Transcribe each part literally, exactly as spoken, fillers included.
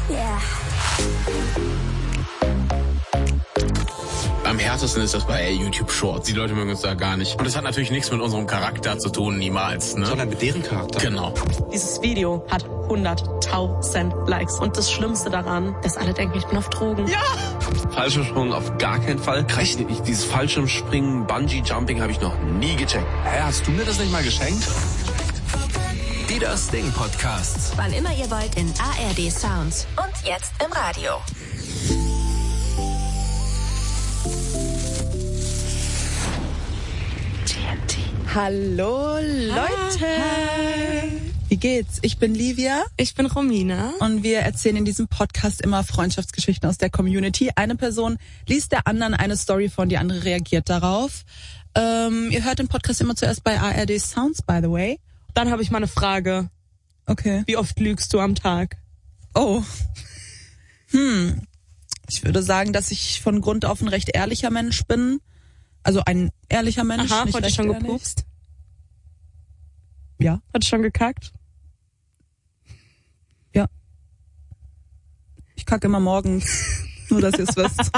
Yeah. Am härtesten ist das bei YouTube Shorts. Die Leute mögen uns da gar nicht. Und das hat natürlich nichts mit unserem Charakter zu tun, niemals. Ne? Sondern mit deren Charakter. Genau. Dieses Video hat hunderttausend Likes. Und das Schlimmste daran, dass alle denken, ich bin auf Drogen. Ja! Fallschirmsprung auf gar keinen Fall. Ich, dieses Fallschirmspringen, Bungee-Jumping habe ich noch nie gecheckt. Hä, hast du mir das nicht mal geschenkt? Die Das Ding Podcasts. Wann immer ihr wollt in A R D Sounds. Und jetzt im Radio. Hallo Leute! Hi. Wie geht's? Ich bin Livia. Ich bin Romina. Und wir erzählen in diesem Podcast immer Freundschaftsgeschichten aus der Community. Eine Person liest der anderen eine Story vor und die andere reagiert darauf. Ähm, ihr hört den Podcast immer zuerst bei A R D Sounds, by the way. Dann habe ich mal eine Frage. Okay. Wie oft lügst du am Tag? Oh. Hm. Ich würde sagen, dass ich von Grund auf ein recht ehrlicher Mensch bin. Also ein ehrlicher Mensch. Aha, nicht heute recht schon ehrlich. gepupst? Ja. Hat schon gekackt? Ja. Ich kacke immer morgens. Nur, dass ihr es wisst.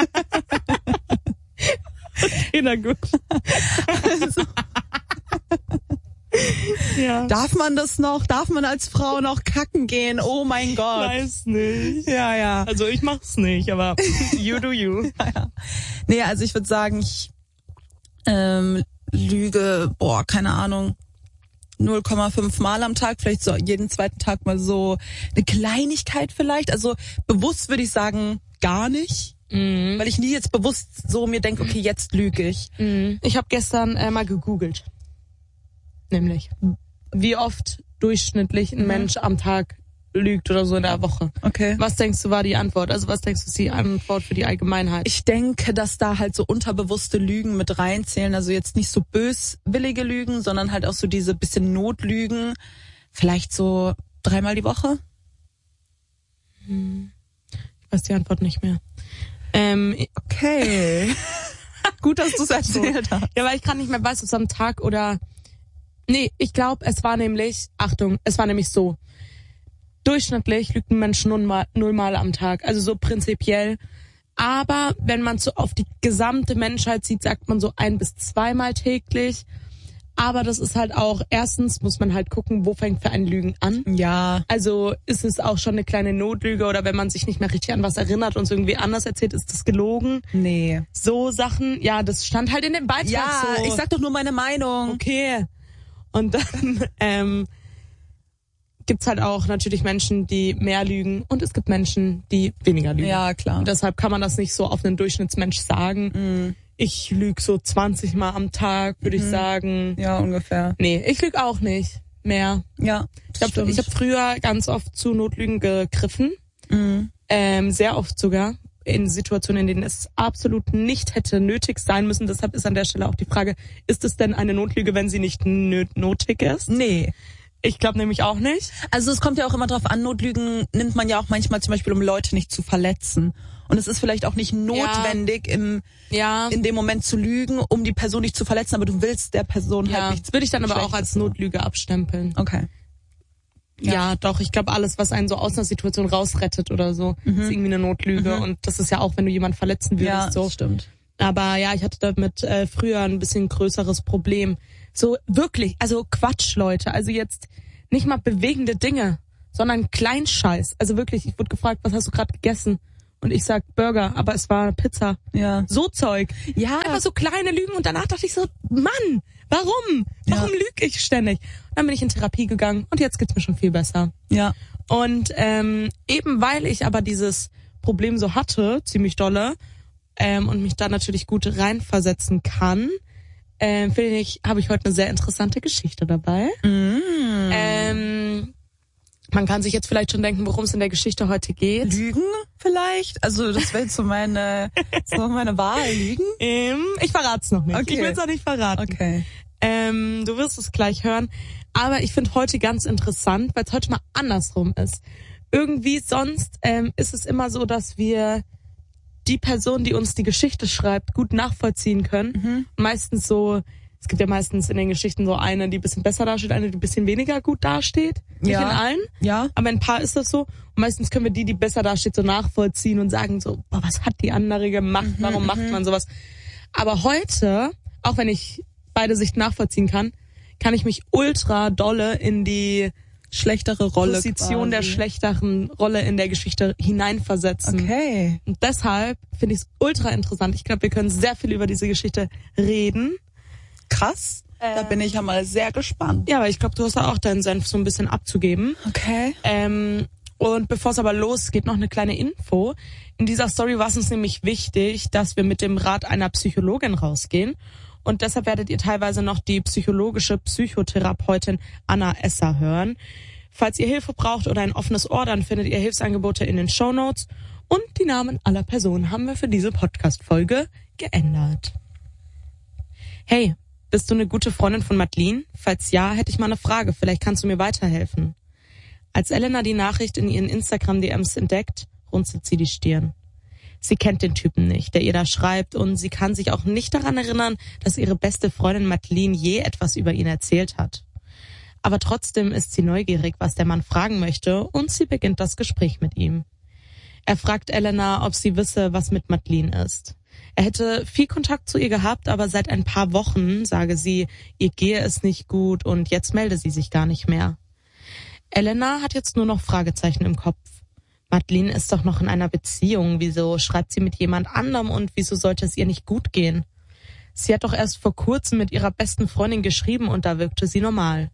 Okay, na gut. Also. Ja. Darf man das noch? Darf man als Frau noch kacken gehen? Oh mein Gott. Weiß nicht. Ja, ja. Also ich mach's nicht, aber you do you. Ja, ja. Nee, also ich würde sagen, ich ähm, lüge, boah, keine Ahnung, null Komma fünf Mal am Tag, vielleicht so jeden zweiten Tag mal so eine Kleinigkeit vielleicht. Also bewusst würde ich sagen, gar nicht. Mhm. Weil ich nie jetzt bewusst so mir denke, okay, jetzt lüge ich. Mhm. Ich habe gestern äh, mal gegoogelt. Nämlich, wie oft durchschnittlich ein Mhm. Mensch am Tag lügt oder so in der Woche. Okay. Was denkst du war die Antwort? Also was denkst du ist die Antwort für die Allgemeinheit? Ich denke, dass da halt so unterbewusste Lügen mit reinzählen. Also jetzt nicht so böswillige Lügen, sondern halt auch so diese bisschen Notlügen. Vielleicht so dreimal die Woche. Hm. Ich weiß die Antwort nicht mehr. Ähm, Okay. Gut, dass du es erzählt hast. ja, weil ich gerade nicht mehr weiß, ob es am Tag oder... Nee, ich glaube, es war nämlich... Achtung, es war nämlich so. Durchschnittlich lügt ein Mensch nullmal, nullmal am Tag. Also so prinzipiell. Aber wenn man so auf die gesamte Menschheit sieht, sagt man so ein- bis zweimal täglich. Aber das ist halt auch... Erstens muss man halt gucken, wo fängt für ein Lügen an. Ja. Also ist es auch schon eine kleine Notlüge oder wenn man sich nicht mehr richtig an was erinnert und es irgendwie anders erzählt, ist das gelogen. Nee. So Sachen, ja, das stand halt in dem Beitrag Ja, so. ich sag doch nur meine Meinung. Okay. Und dann ähm, gibt's halt auch natürlich Menschen, die mehr lügen und es gibt Menschen, die weniger lügen. Ja, klar. Und deshalb kann man das nicht so auf einen Durchschnittsmensch sagen. Mhm. Ich lüge so zwanzig Mal am Tag, würde Mhm. ich sagen. Ja, ungefähr. Nee, ich lüge auch nicht mehr. Ja, Ich habe ich hab früher ganz oft zu Notlügen gegriffen. Mhm. Ähm, sehr oft sogar. In Situationen, in denen es absolut nicht hätte nötig sein müssen. Deshalb ist an der Stelle auch die Frage, ist es denn eine Notlüge, wenn sie nicht nö- nötig ist? Nee. Ich glaube nämlich auch nicht. Also es kommt ja auch immer drauf an, Notlügen nimmt man ja auch manchmal zum Beispiel, um Leute nicht zu verletzen. Und es ist vielleicht auch nicht notwendig, im, Ja, in dem Moment zu lügen, um die Person nicht zu verletzen, aber du willst der Person ja. halt nichts. Das würde ich dann aber auch Schlechtes als so. Notlüge abstempeln. Okay. Ja, Ja. doch. Ich glaube, alles, was einen so aus einer Situation rausrettet oder so, Mhm. ist irgendwie eine Notlüge. Mhm. Und das ist ja auch, wenn du jemanden verletzen würdest. Ja, so. das stimmt. Aber ja, ich hatte damit äh, früher ein bisschen größeres Problem. So wirklich, also Quatsch, Leute. Also jetzt nicht mal bewegende Dinge, sondern Kleinscheiß. Also wirklich, ich wurde gefragt, was hast du gerade gegessen? Und ich sag Burger, aber es war Pizza. Ja. So Zeug. Ja. Einfach so kleine Lügen und danach dachte ich so, Mann, warum? Warum Ja. lüge ich ständig? Und dann bin ich in Therapie gegangen und jetzt geht's mir schon viel besser. Ja. Und ähm, eben weil ich aber dieses Problem so hatte, ziemlich dolle, ähm, und mich da natürlich gut reinversetzen kann, ähm, finde ich, habe ich heute eine sehr interessante Geschichte dabei. Mm. Ähm, man kann sich jetzt vielleicht schon denken, worum es in der Geschichte heute geht. Lügen vielleicht? Also das wäre jetzt so meine, so meine Wahl. Lügen? Ähm, ich verrat's noch nicht. Okay. Ich will's noch nicht verraten. Okay. Ähm, du wirst es gleich hören. Aber ich finde heute ganz interessant, weil es heute mal andersrum ist. Irgendwie sonst ähm, ist es immer so, dass wir die Person, die uns die Geschichte schreibt, gut nachvollziehen können. Mhm. Meistens so es gibt ja meistens in den Geschichten so eine, die ein bisschen besser dasteht, eine, die ein bisschen weniger gut dasteht. Nicht Ja. in allen, Ja. aber in ein paar ist das so. Und meistens können wir die, die besser dasteht, so nachvollziehen und sagen so, boah, was hat die andere gemacht, Mhm, warum macht man sowas? Aber heute, auch wenn ich beide Sichten nachvollziehen kann, kann ich mich ultra dolle in die Schlechtere Rolle Position quasi. der schlechteren Rolle in der Geschichte hineinversetzen. Okay. Und deshalb finde ich es ultra interessant. Ich glaube, wir können sehr viel über diese Geschichte reden. Krass. Da bin ich ja mal sehr gespannt. Ja, aber ich glaube, du hast da auch deinen Senf so ein bisschen abzugeben. Okay. Ähm, und bevor es aber losgeht, noch eine kleine Info. In dieser Story war es uns nämlich wichtig, dass wir mit dem Rat einer Psychologin rausgehen. Und deshalb werdet ihr teilweise noch die psychologische Psychotherapeutin Anna Esser hören. Falls ihr Hilfe braucht oder ein offenes Ohr, dann findet ihr Hilfsangebote in den Shownotes. Und die Namen aller Personen haben wir für diese Podcast-Folge geändert. Hey, bist du eine gute Freundin von Madeleine? Falls ja, hätte ich mal eine Frage. Vielleicht kannst du mir weiterhelfen. Als Elena die Nachricht in ihren Instagram-D Ms entdeckt, runzelt sie die Stirn. Sie kennt den Typen nicht, der ihr da schreibt, und sie kann sich auch nicht daran erinnern, dass ihre beste Freundin Madeleine je etwas über ihn erzählt hat. Aber trotzdem ist sie neugierig, was der Mann fragen möchte, und sie beginnt das Gespräch mit ihm. Er fragt Elena, ob sie wisse, was mit Madeleine ist. Er hätte viel Kontakt zu ihr gehabt, aber seit ein paar Wochen, sage sie, ihr gehe es nicht gut und jetzt melde sie sich gar nicht mehr. Elena hat jetzt nur noch Fragezeichen im Kopf. Madeleine ist doch noch in einer Beziehung. Wieso schreibt sie mit jemand anderem und wieso sollte es ihr nicht gut gehen? Sie hat doch erst vor kurzem mit ihrer besten Freundin geschrieben und da wirkte sie normal.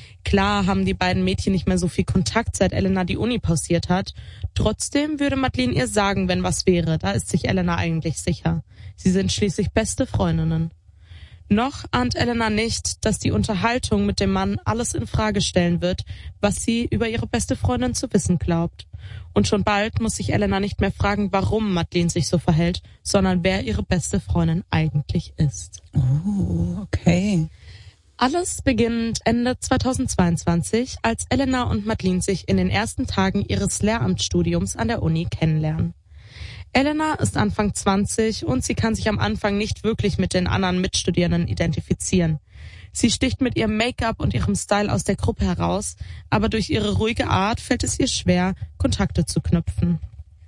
Klar haben die beiden Mädchen nicht mehr so viel Kontakt, seit Elena die Uni pausiert hat. Trotzdem würde Madeleine ihr sagen, wenn was wäre. Da ist sich Elena eigentlich sicher. Sie sind schließlich beste Freundinnen. Noch ahnt Elena nicht, dass die Unterhaltung mit dem Mann alles in Frage stellen wird, was sie über ihre beste Freundin zu wissen glaubt. Und schon bald muss sich Elena nicht mehr fragen, warum Madeleine sich so verhält, sondern wer ihre beste Freundin eigentlich ist. Oh, okay. Alles beginnt Ende zweitausendzweiundzwanzig, als Elena und Madeleine sich in den ersten Tagen ihres Lehramtsstudiums an der Uni kennenlernen. Elena ist Anfang zwanzig und sie kann sich am Anfang nicht wirklich mit den anderen Mitstudierenden identifizieren. Sie sticht mit ihrem Make-up und ihrem Style aus der Gruppe heraus, aber durch ihre ruhige Art fällt es ihr schwer, Kontakte zu knüpfen.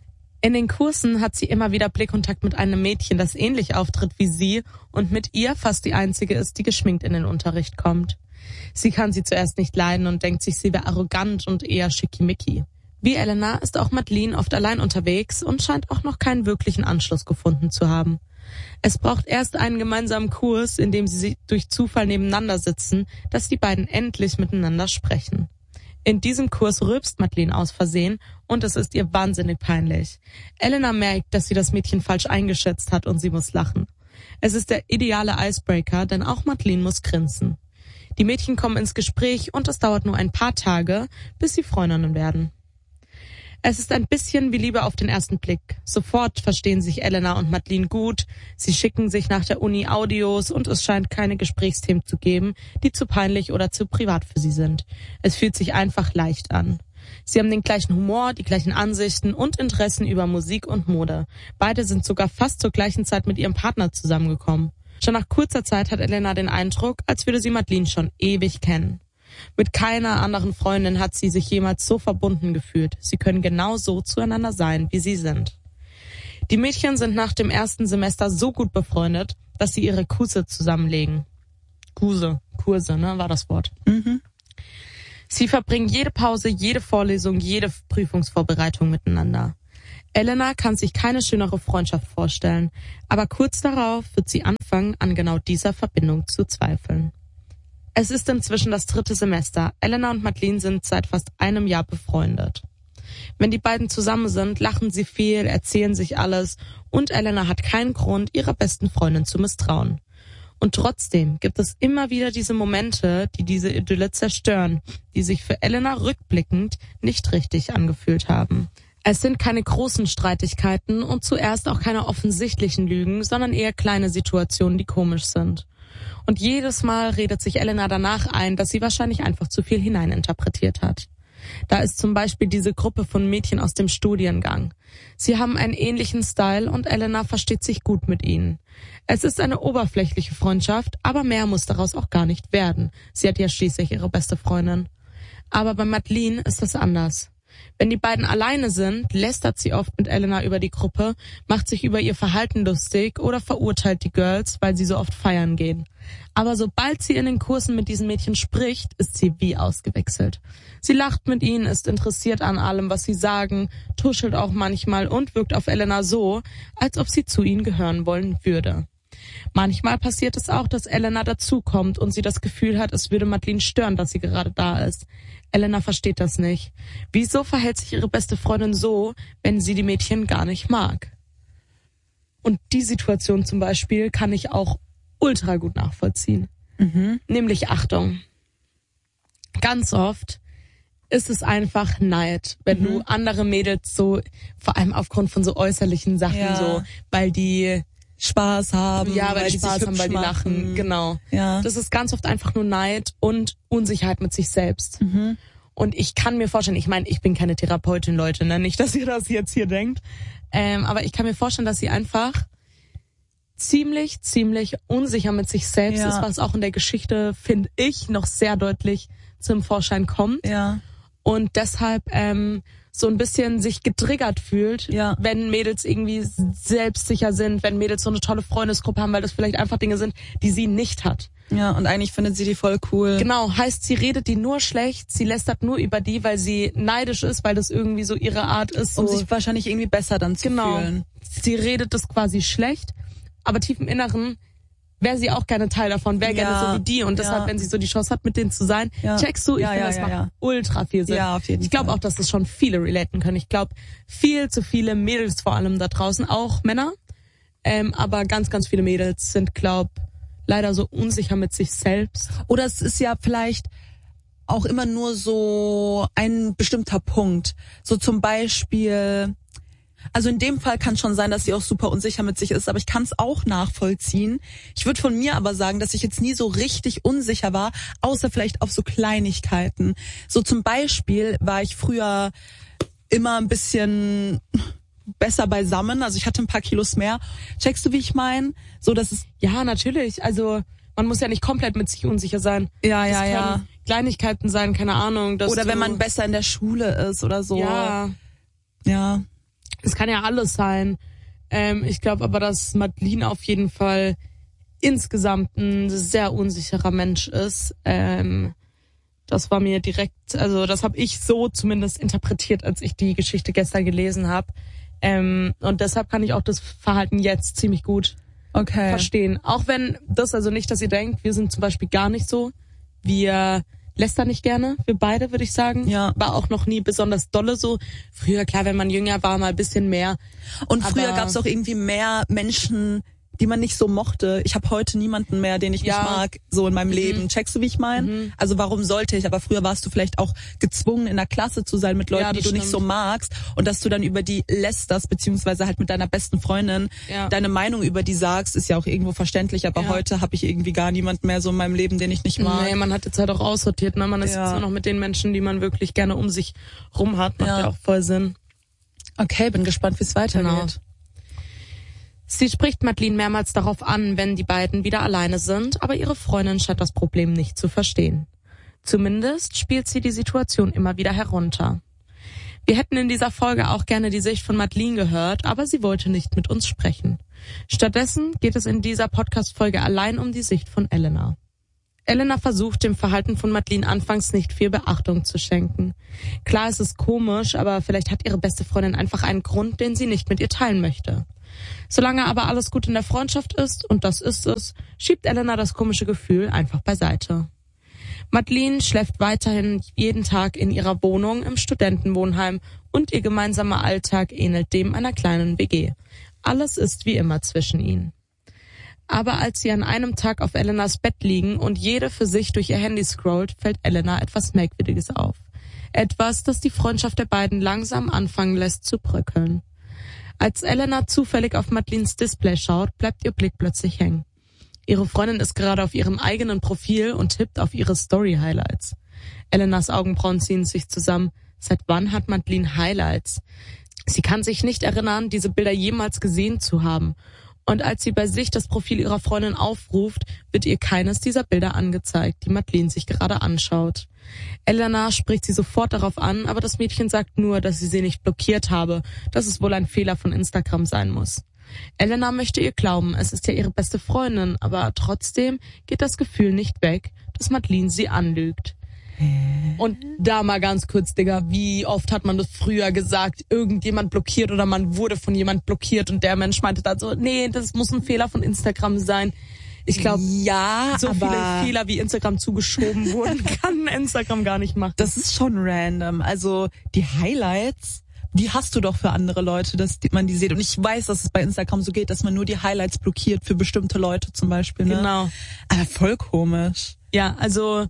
In den Kursen hat sie immer wieder Blickkontakt mit einem Mädchen, das ähnlich auftritt wie sie und mit ihr fast die einzige ist, die geschminkt in den Unterricht kommt. Sie kann sie zuerst nicht leiden und denkt sich, sie wäre arrogant und eher schickimicki. Wie Elena ist auch Madeleine oft allein unterwegs und scheint auch noch keinen wirklichen Anschluss gefunden zu haben. Es braucht erst einen gemeinsamen Kurs, in dem sie durch Zufall nebeneinander sitzen, dass die beiden endlich miteinander sprechen. In diesem Kurs rülpst Madeleine aus Versehen und es ist ihr wahnsinnig peinlich. Elena merkt, dass sie das Mädchen falsch eingeschätzt hat und sie muss lachen. Es ist der ideale Icebreaker, denn auch Madeleine muss grinsen. Die Mädchen kommen ins Gespräch und es dauert nur ein paar Tage, bis sie Freundinnen werden. Es ist ein bisschen wie Liebe auf den ersten Blick. Sofort verstehen sich Elena und Madeleine gut, sie schicken sich nach der Uni Audios und es scheint keine Gesprächsthemen zu geben, die zu peinlich oder zu privat für sie sind. Es fühlt sich einfach leicht an. Sie haben den gleichen Humor, die gleichen Ansichten und Interessen über Musik und Mode. Beide sind sogar fast zur gleichen Zeit mit ihrem Partner zusammengekommen. Schon nach kurzer Zeit hat Elena den Eindruck, als würde sie Madeleine schon ewig kennen. Mit keiner anderen Freundin hat sie sich jemals so verbunden gefühlt. Sie können genau so zueinander sein, wie sie sind. Die Mädchen sind nach dem ersten Semester so gut befreundet, dass sie ihre Kurse zusammenlegen. Kurse, Kurse, ne, war das Wort. Mhm. Sie verbringen jede Pause, jede Vorlesung, jede Prüfungsvorbereitung miteinander. Elena kann sich keine schönere Freundschaft vorstellen, aber kurz darauf wird sie anfangen, an genau dieser Verbindung zu zweifeln. Es ist inzwischen das dritte Semester. Elena und Madeleine sind seit fast einem Jahr befreundet. Wenn die beiden zusammen sind, lachen sie viel, erzählen sich alles und Elena hat keinen Grund, ihrer besten Freundin zu misstrauen. Und trotzdem gibt es immer wieder diese Momente, die diese Idylle zerstören, die sich für Elena rückblickend nicht richtig angefühlt haben. Es sind keine großen Streitigkeiten und zuerst auch keine offensichtlichen Lügen, sondern eher kleine Situationen, die komisch sind. Und jedes Mal redet sich Elena danach ein, dass sie wahrscheinlich einfach zu viel hineininterpretiert hat. Da ist zum Beispiel diese Gruppe von Mädchen aus dem Studiengang. Sie haben einen ähnlichen Style und Elena versteht sich gut mit ihnen. Es ist eine oberflächliche Freundschaft, aber mehr muss daraus auch gar nicht werden. Sie hat ja schließlich ihre beste Freundin. Aber bei Madeleine ist das anders. Wenn die beiden alleine sind, lästert sie oft mit Elena über die Gruppe, macht sich über ihr Verhalten lustig oder verurteilt die Girls, weil sie so oft feiern gehen. Aber sobald sie in den Kursen mit diesen Mädchen spricht, ist sie wie ausgewechselt. Sie lacht mit ihnen, ist interessiert an allem, was sie sagen, tuschelt auch manchmal und wirkt auf Elena so, als ob sie zu ihnen gehören wollen würde. Manchmal passiert es auch, dass Elena dazukommt und sie das Gefühl hat, es würde Madeleine stören, dass sie gerade da ist. Elena versteht das nicht. Wieso verhält sich ihre beste Freundin so, wenn sie die Mädchen gar nicht mag? Und die Situation zum Beispiel kann ich auch ultra gut nachvollziehen. Mhm. Nämlich Achtung. Ganz oft ist es einfach Neid, wenn mhm. du andere Mädels so, vor allem aufgrund von so äußerlichen Sachen, ja. so, weil die Spaß haben, ja, weil, weil die Spaß sich haben, weil die lachen, machen. genau. Ja. Das ist ganz oft einfach nur Neid und Unsicherheit mit sich selbst. Mhm. Und ich kann mir vorstellen, ich meine, ich bin keine Therapeutin, Leute, ne? Nicht, dass ihr das jetzt hier denkt, ähm, aber ich kann mir vorstellen, dass sie einfach ziemlich, ziemlich unsicher mit sich selbst ja. ist, was auch in der Geschichte, finde ich, noch sehr deutlich zum Vorschein kommt. Ja. Und deshalb ähm, so ein bisschen sich getriggert fühlt, ja. wenn Mädels irgendwie selbstsicher sind, wenn Mädels so eine tolle Freundesgruppe haben, weil das vielleicht einfach Dinge sind, die sie nicht hat. Ja, und eigentlich findet sie die voll cool. Genau, heißt, sie redet die nur schlecht, sie lästert nur über die, weil sie neidisch ist, weil das irgendwie so ihre Art ist. So um sich wahrscheinlich irgendwie besser dann zu genau. fühlen. Sie redet das quasi schlecht, aber tief im Inneren wäre sie auch gerne Teil davon, wäre ja, gerne so wie die. Und deshalb, ja. wenn sie so die Chance hat, mit denen zu sein, ja. checkst du, ich ja, finde, ja, das ja, macht ja. ultra viel Sinn. Ja, auf jeden ich glaube auch, dass das schon viele relaten können. Ich glaube, viel zu viele Mädels vor allem da draußen, auch Männer, ähm, aber ganz, ganz viele Mädels sind, glaube leider so unsicher mit sich selbst. Oder es ist ja vielleicht auch immer nur so ein bestimmter Punkt. So zum Beispiel, also in dem Fall kann schon sein, dass sie auch super unsicher mit sich ist, aber ich kann es auch nachvollziehen. Ich würde von mir aber sagen, dass ich jetzt nie so richtig unsicher war, außer vielleicht auf so Kleinigkeiten. So zum Beispiel war ich früher immer ein bisschen besser beisammen, also ich hatte ein paar Kilos mehr. Checkst du, wie ich meine? So, dass es ja, natürlich. Also man muss ja nicht komplett mit sich unsicher sein. Ja, ja, das ja. Kleinigkeiten sein, keine Ahnung. Dass oder wenn du, man besser in der Schule ist oder so. Ja. Ja. Es kann ja alles sein. Ähm, ich glaube aber, dass Madeleine auf jeden Fall insgesamt ein sehr unsicherer Mensch ist. Ähm, das war mir direkt, also das habe ich so zumindest interpretiert, als ich die Geschichte gestern gelesen habe. Ähm, und deshalb kann ich auch das Verhalten jetzt ziemlich gut okay. verstehen. Auch wenn das also nicht, dass ihr denkt, wir sind zum Beispiel gar nicht so. Wir lästern nicht gerne, wir beide, würde ich sagen. Ja. War auch noch nie besonders dolle so. Früher, klar, wenn man jünger war, mal ein bisschen mehr. Und früher Aber gab es auch irgendwie mehr Menschen, die man nicht so mochte. Ich habe heute niemanden mehr, den ich ja. nicht mag, so in meinem mhm. Leben. Checkst du, wie ich meine? Mhm. Also warum sollte ich? Aber früher warst du vielleicht auch gezwungen, in der Klasse zu sein mit Leuten, ja, die du stimmt. nicht so magst. Und dass du dann über die lästerst, beziehungsweise halt mit deiner besten Freundin ja. deine Meinung über die sagst, ist ja auch irgendwo verständlich. Aber ja. heute habe ich irgendwie gar niemanden mehr so in meinem Leben, den ich nicht mag. Nee, man hat jetzt halt auch aussortiert. Ne? Man ist ja. jetzt nur noch mit den Menschen, die man wirklich gerne um sich rum hat. Macht ja, ja auch voll Sinn. Okay, bin gespannt, wie es weitergeht. Genau. Sie spricht Madeleine mehrmals darauf an, wenn die beiden wieder alleine sind, aber ihre Freundin scheint das Problem nicht zu verstehen. Zumindest spielt sie die Situation immer wieder herunter. Wir hätten in dieser Folge auch gerne die Sicht von Madeleine gehört, aber sie wollte nicht mit uns sprechen. Stattdessen geht es in dieser Podcast-Folge allein um die Sicht von Elena. Elena versucht, dem Verhalten von Madeleine anfangs nicht viel Beachtung zu schenken. Klar, es ist komisch, aber vielleicht hat ihre beste Freundin einfach einen Grund, den sie nicht mit ihr teilen möchte. Solange aber alles gut in der Freundschaft ist, und das ist es, schiebt Elena das komische Gefühl einfach beiseite. Madeleine schläft weiterhin jeden Tag in ihrer Wohnung im Studentenwohnheim und ihr gemeinsamer Alltag ähnelt dem einer kleinen W G. Alles ist wie immer zwischen ihnen. Aber als sie an einem Tag auf Elenas Bett liegen und jede für sich durch ihr Handy scrollt, fällt Elena etwas Merkwürdiges auf. Etwas, das die Freundschaft der beiden langsam anfangen lässt zu bröckeln. Als Elena zufällig auf Madeleines Display schaut, bleibt ihr Blick plötzlich hängen. Ihre Freundin ist gerade auf ihrem eigenen Profil und tippt auf ihre Story-Highlights. Elenas Augenbrauen ziehen sich zusammen. Seit wann hat Madeleine Highlights? Sie kann sich nicht erinnern, diese Bilder jemals gesehen zu haben. Und als sie bei sich das Profil ihrer Freundin aufruft, wird ihr keines dieser Bilder angezeigt, die Madeleine sich gerade anschaut. Elena spricht sie sofort darauf an, aber das Mädchen sagt nur, dass sie sie nicht blockiert habe, dass es wohl ein Fehler von Instagram sein muss. Elena möchte ihr glauben, es ist ja ihre beste Freundin, aber trotzdem geht das Gefühl nicht weg, dass Madeleine sie anlügt. Und da mal ganz kurz, Digga, wie oft hat man das früher gesagt, irgendjemand blockiert oder man wurde von jemand blockiert und der Mensch meinte dann so, nee, das muss ein Fehler von Instagram sein. Ich glaube, ja, so aber viele Fehler wie Instagram zugeschoben wurden, kann Instagram gar nicht machen. Das ist schon random. Also die Highlights, die hast du doch für andere Leute, dass man die sieht. Und ich weiß, dass es bei Instagram so geht, dass man nur die Highlights blockiert für bestimmte Leute zum Beispiel. Ne? Genau. Aber voll komisch. Ja, also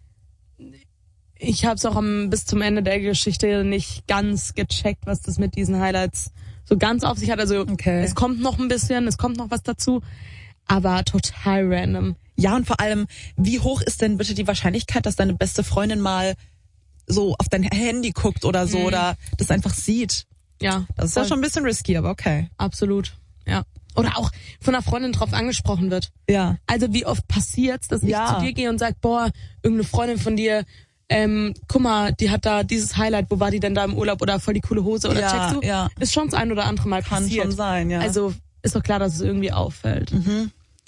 ich habe es auch am, bis zum Ende der Geschichte nicht ganz gecheckt, was das mit diesen Highlights so ganz auf sich hat. Also okay. Es kommt noch ein bisschen, es kommt noch was dazu, aber total random. Ja, und vor allem, wie hoch ist denn bitte die Wahrscheinlichkeit, dass deine beste Freundin mal so auf dein Handy guckt oder so, mhm. oder das einfach sieht? Ja. Das ist ja schon ein bisschen risky, aber okay. Absolut, ja. Oder auch von einer Freundin drauf angesprochen wird. Ja. Also wie oft passiert's, dass ja. ich zu dir gehe und sag, boah, irgendeine Freundin von dir, ähm, guck mal, die hat da dieses Highlight, wo war die denn da im Urlaub oder voll die coole Hose oder ja, checkst du? Ja. Ist schon das ein oder andere Mal Kann passiert. Kann schon sein, ja. Also ist doch klar, dass es irgendwie auffällt. Mhm.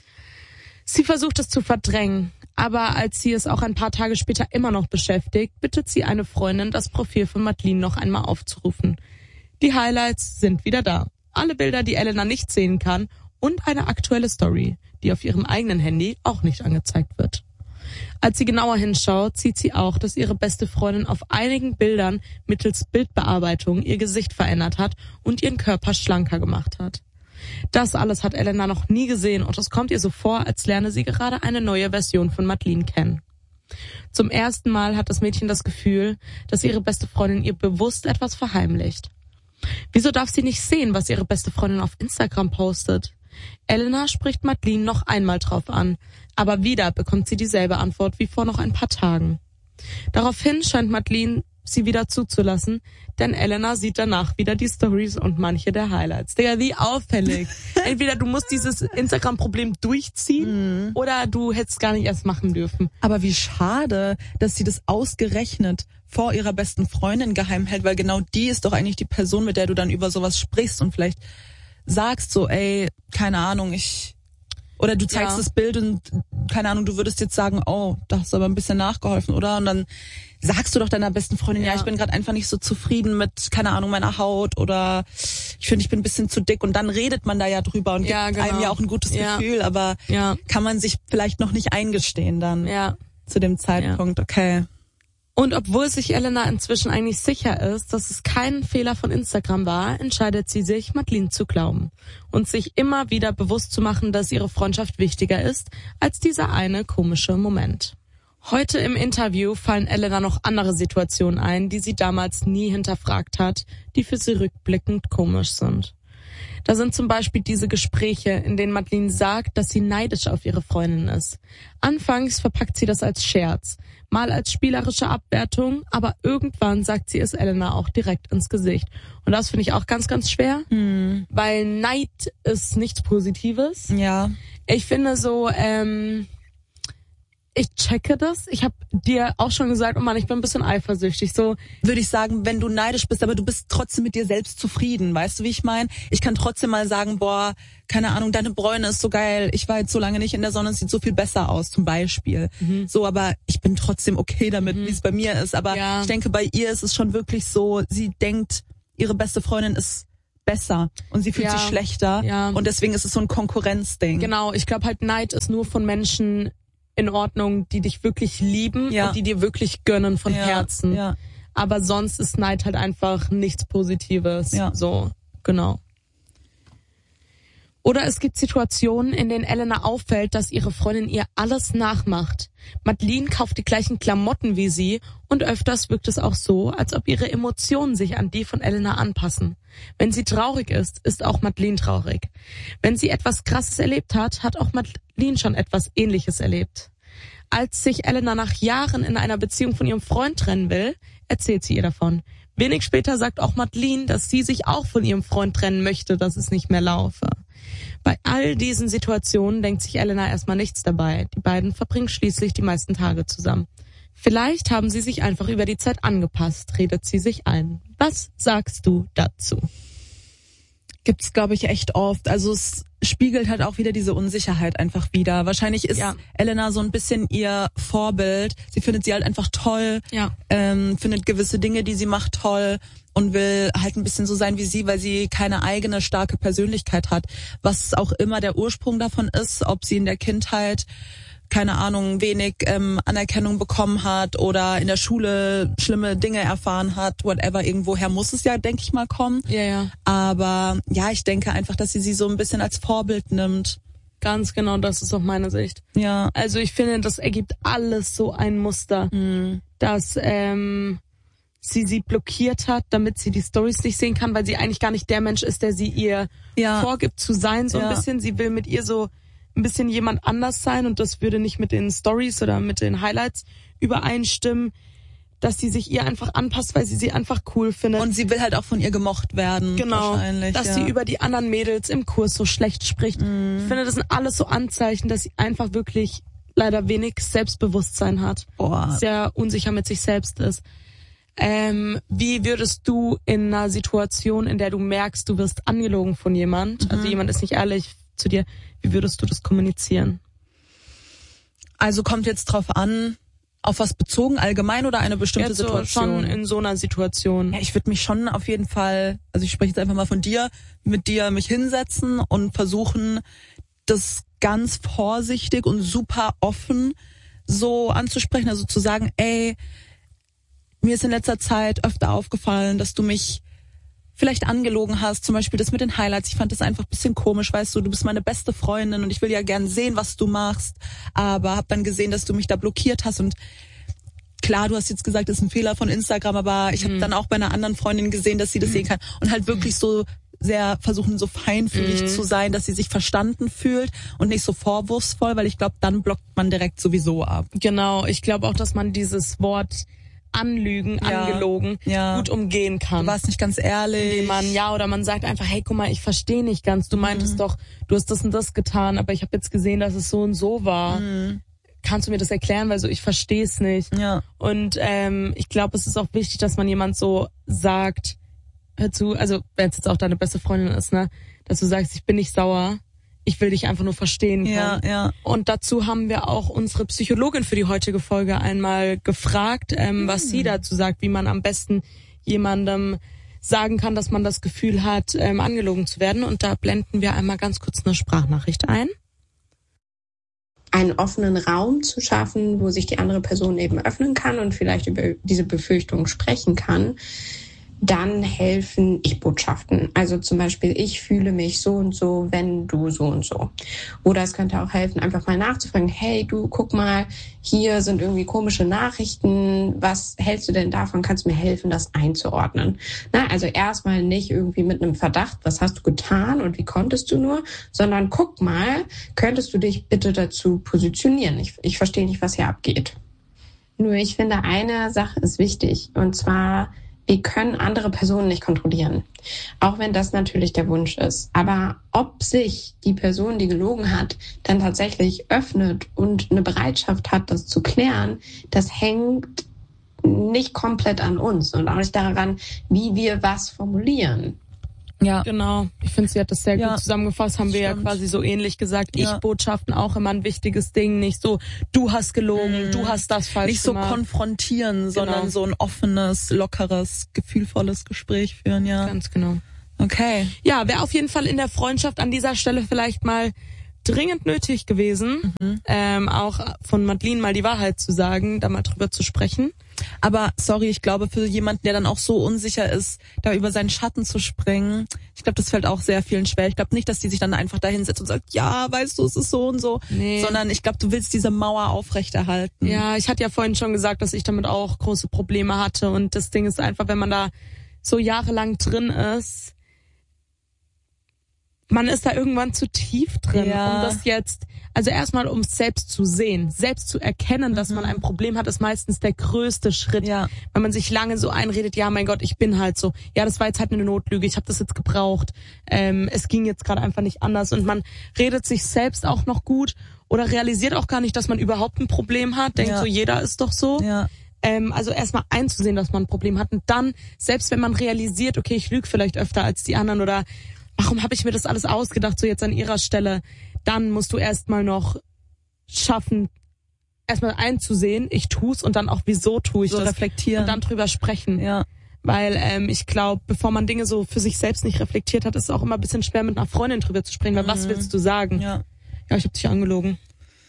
Sie versucht es zu verdrängen, aber als sie es auch ein paar Tage später immer noch beschäftigt, bittet sie eine Freundin, das Profil von Madeleine noch einmal aufzurufen. Die Highlights sind wieder da. Alle Bilder, die Elena nicht sehen kann und eine aktuelle Story, die auf ihrem eigenen Handy auch nicht angezeigt wird. Als sie genauer hinschaut, sieht sie auch, dass ihre beste Freundin auf einigen Bildern mittels Bildbearbeitung ihr Gesicht verändert hat und ihren Körper schlanker gemacht hat. Das alles hat Elena noch nie gesehen und es kommt ihr so vor, als lerne sie gerade eine neue Version von Madeleine kennen. Zum ersten Mal hat das Mädchen das Gefühl, dass ihre beste Freundin ihr bewusst etwas verheimlicht. Wieso darf sie nicht sehen, was ihre beste Freundin auf Instagram postet? Elena spricht Madeleine noch einmal drauf an, aber wieder bekommt sie dieselbe Antwort wie vor noch ein paar Tagen. Daraufhin scheint Madeleine sie wieder zuzulassen, denn Elena sieht danach wieder die Stories und manche der Highlights. Digga, wie auffällig. Entweder du musst dieses Instagram-Problem durchziehen, mhm. oder du hättest gar nicht erst machen dürfen. Aber wie schade, dass sie das ausgerechnet vor ihrer besten Freundin geheim hält, weil genau die ist doch eigentlich die Person, mit der du dann über sowas sprichst und vielleicht sagst so, ey, keine Ahnung, ich... Oder du zeigst ja. das Bild und, keine Ahnung, du würdest jetzt sagen, oh, da hast du aber ein bisschen nachgeholfen, oder? Und dann sagst du doch deiner besten Freundin, ja, ja ich bin gerade einfach nicht so zufrieden mit, keine Ahnung, meiner Haut oder ich finde, ich bin ein bisschen zu dick. Und dann redet man da ja drüber und ja, gibt genau. einem ja auch ein gutes ja. Gefühl, aber ja. kann man sich vielleicht noch nicht eingestehen dann ja. zu dem Zeitpunkt, ja. okay. Und obwohl sich Elena inzwischen eigentlich sicher ist, dass es kein Fehler von Instagram war, entscheidet sie sich, Madeleine zu glauben und sich immer wieder bewusst zu machen, dass ihre Freundschaft wichtiger ist als dieser eine komische Moment. Heute im Interview fallen Elena noch andere Situationen ein, die sie damals nie hinterfragt hat, die für sie rückblickend komisch sind. Da sind zum Beispiel diese Gespräche, in denen Madeleine sagt, dass sie neidisch auf ihre Freundin ist. Anfangs verpackt sie das als Scherz, mal als spielerische Abwertung, aber irgendwann sagt sie es Elena auch direkt ins Gesicht. Und das finde ich auch ganz, ganz schwer, hm. weil Neid ist nichts Positives. Ja. Ich finde so, ähm, ich checke das. Ich habe dir auch schon gesagt, oh Mann, ich bin ein bisschen eifersüchtig. So würde ich sagen, wenn du neidisch bist, aber du bist trotzdem mit dir selbst zufrieden. Weißt du, wie ich meine? Ich kann trotzdem mal sagen, boah, keine Ahnung, deine Bräune ist so geil. Ich war jetzt so lange nicht in der Sonne, es sieht so viel besser aus, zum Beispiel. Mhm. So, aber ich bin trotzdem okay damit, mhm. wie es bei mir ist. Aber ja. ich denke, bei ihr ist es schon wirklich so, sie denkt, ihre beste Freundin ist besser und sie fühlt ja. sich schlechter. Ja. Und deswegen ist es so ein Konkurrenzding. Genau, ich glaube halt, Neid ist nur von Menschen in Ordnung, die dich wirklich lieben ja. und die dir wirklich gönnen von ja. Herzen. Ja. Aber sonst ist Neid halt einfach nichts Positives. Ja. So, genau. Oder es gibt Situationen, in denen Elena auffällt, dass ihre Freundin ihr alles nachmacht. Madeleine kauft die gleichen Klamotten wie sie und öfters wirkt es auch so, als ob ihre Emotionen sich an die von Elena anpassen. Wenn sie traurig ist, ist auch Madeleine traurig. Wenn sie etwas Krasses erlebt hat, hat auch Madeleine schon etwas Ähnliches erlebt. Als sich Elena nach Jahren in einer Beziehung von ihrem Freund trennen will, erzählt sie ihr davon. Wenig später sagt auch Madeleine, dass sie sich auch von ihrem Freund trennen möchte, dass es nicht mehr laufe. Bei all diesen Situationen denkt sich Elena erstmal nichts dabei. Die beiden verbringen schließlich die meisten Tage zusammen. Vielleicht haben sie sich einfach über die Zeit angepasst, redet sie sich ein. Was sagst du dazu? Gibt's, glaube ich, echt oft. Also es spiegelt halt auch wieder diese Unsicherheit einfach wieder. Wahrscheinlich ist ja. Elena so ein bisschen ihr Vorbild. Sie findet sie halt einfach toll, ja. ähm, findet gewisse Dinge, die sie macht, toll und will halt ein bisschen so sein wie sie, weil sie keine eigene starke Persönlichkeit hat. Was auch immer der Ursprung davon ist, ob sie in der Kindheit keine Ahnung, wenig ähm, Anerkennung bekommen hat oder in der Schule schlimme Dinge erfahren hat, whatever, irgendwoher muss es ja, denke ich mal, kommen. Ja, ja. Aber ja, ich denke einfach, dass sie sie so ein bisschen als Vorbild nimmt. Ganz genau, das ist auch meine Sicht. Ja. Also ich finde, das ergibt alles so ein Muster, mhm. dass ähm, sie sie blockiert hat, damit sie die Storys nicht sehen kann, weil sie eigentlich gar nicht der Mensch ist, der sie ihr ja. vorgibt zu sein, so ja. ein bisschen. Sie will mit ihr so ein bisschen jemand anders sein und das würde nicht mit den Stories oder mit den Highlights übereinstimmen, dass sie sich ihr einfach anpasst, weil sie sie einfach cool findet. Und sie will halt auch von ihr gemocht werden. Genau, wahrscheinlich, dass ja. sie über die anderen Mädels im Kurs so schlecht spricht. Mhm. Ich finde, das sind alles so Anzeichen, dass sie einfach wirklich leider wenig Selbstbewusstsein hat. Boah. Sehr unsicher mit sich selbst ist. Ähm, wie würdest du in einer Situation, in der du merkst, du wirst angelogen von jemand, mhm. also jemand ist nicht ehrlich zu dir, wie würdest du das kommunizieren? Also kommt jetzt drauf an, auf was bezogen, allgemein oder eine bestimmte jetzt Situation? So schon in so einer Situation. Ja, ich würde mich schon auf jeden Fall, also ich spreche jetzt einfach mal von dir, mit dir mich hinsetzen und versuchen, das ganz vorsichtig und super offen so anzusprechen, also zu sagen, ey, mir ist in letzter Zeit öfter aufgefallen, dass du mich vielleicht angelogen hast, zum Beispiel das mit den Highlights. Ich fand das einfach ein bisschen komisch, weißt du, du bist meine beste Freundin und ich will ja gern sehen, was du machst, aber hab dann gesehen, dass du mich da blockiert hast und klar, du hast jetzt gesagt, das ist ein Fehler von Instagram, aber ich habe mhm. dann auch bei einer anderen Freundin gesehen, dass sie das mhm. sehen kann und halt wirklich so sehr versuchen, so feinfühlig mhm. zu sein, dass sie sich verstanden fühlt und nicht so vorwurfsvoll, weil ich glaube, dann blockt man direkt sowieso ab. Genau, ich glaube auch, dass man dieses Wort Anlügen, ja, angelogen, ja. gut umgehen kann. Du warst nicht ganz ehrlich. Indem man, ja, oder man sagt einfach, hey, guck mal, ich verstehe nicht ganz. Du meintest mhm. doch, du hast das und das getan, aber ich habe jetzt gesehen, dass es so und so war. Mhm. Kannst du mir das erklären? Weil so, ich verstehe es nicht. Ja. Und ähm, ich glaube, es ist auch wichtig, dass man jemand so sagt, hör zu, also wenn es jetzt auch deine beste Freundin ist, ne, dass du sagst, ich bin nicht sauer. Ich will dich einfach nur verstehen können. Ja, ja. Und dazu haben wir auch unsere Psychologin für die heutige Folge einmal gefragt, ähm, mhm. was sie dazu sagt, wie man am besten jemandem sagen kann, dass man das Gefühl hat, ähm, angelogen zu werden. Und da blenden wir einmal ganz kurz eine Sprachnachricht ein. Einen offenen Raum zu schaffen, wo sich die andere Person eben öffnen kann und vielleicht über diese Befürchtung sprechen kann. Dann helfen Ich-Botschaften. Also zum Beispiel, ich fühle mich so und so, wenn du so und so. Oder es könnte auch helfen, einfach mal nachzufragen, hey, du, guck mal, hier sind irgendwie komische Nachrichten. Was hältst du denn davon? Kannst du mir helfen, das einzuordnen? Na, also erstmal nicht irgendwie mit einem Verdacht, was hast du getan und wie konntest du nur, sondern guck mal, könntest du dich bitte dazu positionieren? Ich, ich verstehe nicht, was hier abgeht. Nur ich finde, eine Sache ist wichtig, und zwar, wir können andere Personen nicht kontrollieren, auch wenn das natürlich der Wunsch ist. Aber ob sich die Person, die gelogen hat, dann tatsächlich öffnet und eine Bereitschaft hat, das zu klären, das hängt nicht komplett an uns und auch nicht daran, wie wir was formulieren. Ja, genau. Ich finde, sie hat das sehr ja, gut zusammengefasst. Haben wir ja quasi so ähnlich gesagt. Ja. Ich-Botschaften auch immer ein wichtiges Ding. Nicht so, du hast gelogen, mhm. du hast das falsch nicht gemacht. Nicht so konfrontieren, genau. sondern so ein offenes, lockeres, gefühlvolles Gespräch führen, ja. Ganz genau. Okay. Ja, wäre auf jeden Fall in der Freundschaft an dieser Stelle vielleicht mal dringend nötig gewesen, mhm. ähm, auch von Madeleine mal die Wahrheit zu sagen, da mal drüber zu sprechen. Aber sorry, ich glaube, für jemanden, der dann auch so unsicher ist, da über seinen Schatten zu springen, ich glaube, das fällt auch sehr vielen schwer. Ich glaube nicht, dass die sich dann einfach da hinsetzt und sagt, ja, weißt du, es ist so und so, nee. sondern ich glaube, du willst diese Mauer aufrechterhalten. Ja, ich hatte ja vorhin schon gesagt, dass ich damit auch große Probleme hatte, und das Ding ist einfach, wenn man da so jahrelang drin ist, man ist da irgendwann zu tief drin, ja. um das jetzt, also erstmal um es selbst zu sehen, selbst zu erkennen, dass mhm. man ein Problem hat, ist meistens der größte Schritt. Ja. Wenn man sich lange so einredet, ja mein Gott, ich bin halt so, ja das war jetzt halt eine Notlüge, ich habe das jetzt gebraucht, ähm, es ging jetzt gerade einfach nicht anders und man redet sich selbst auch noch gut oder realisiert auch gar nicht, dass man überhaupt ein Problem hat, denkt ja. so, jeder ist doch so. Ja. Ähm, also erstmal einzusehen, dass man ein Problem hat und dann, selbst wenn man realisiert, okay, ich lüge vielleicht öfter als die anderen oder warum habe ich mir das alles ausgedacht, so jetzt an ihrer Stelle, dann musst du erstmal noch schaffen, erstmal einzusehen, ich tu's und dann auch, wieso tue ich so das reflektieren und dann drüber sprechen. Ja. Weil ähm, ich glaube, bevor man Dinge so für sich selbst nicht reflektiert hat, ist es auch immer ein bisschen schwer, mit einer Freundin drüber zu sprechen, weil mhm. was willst du sagen? Ja, ja ich habe dich angelogen.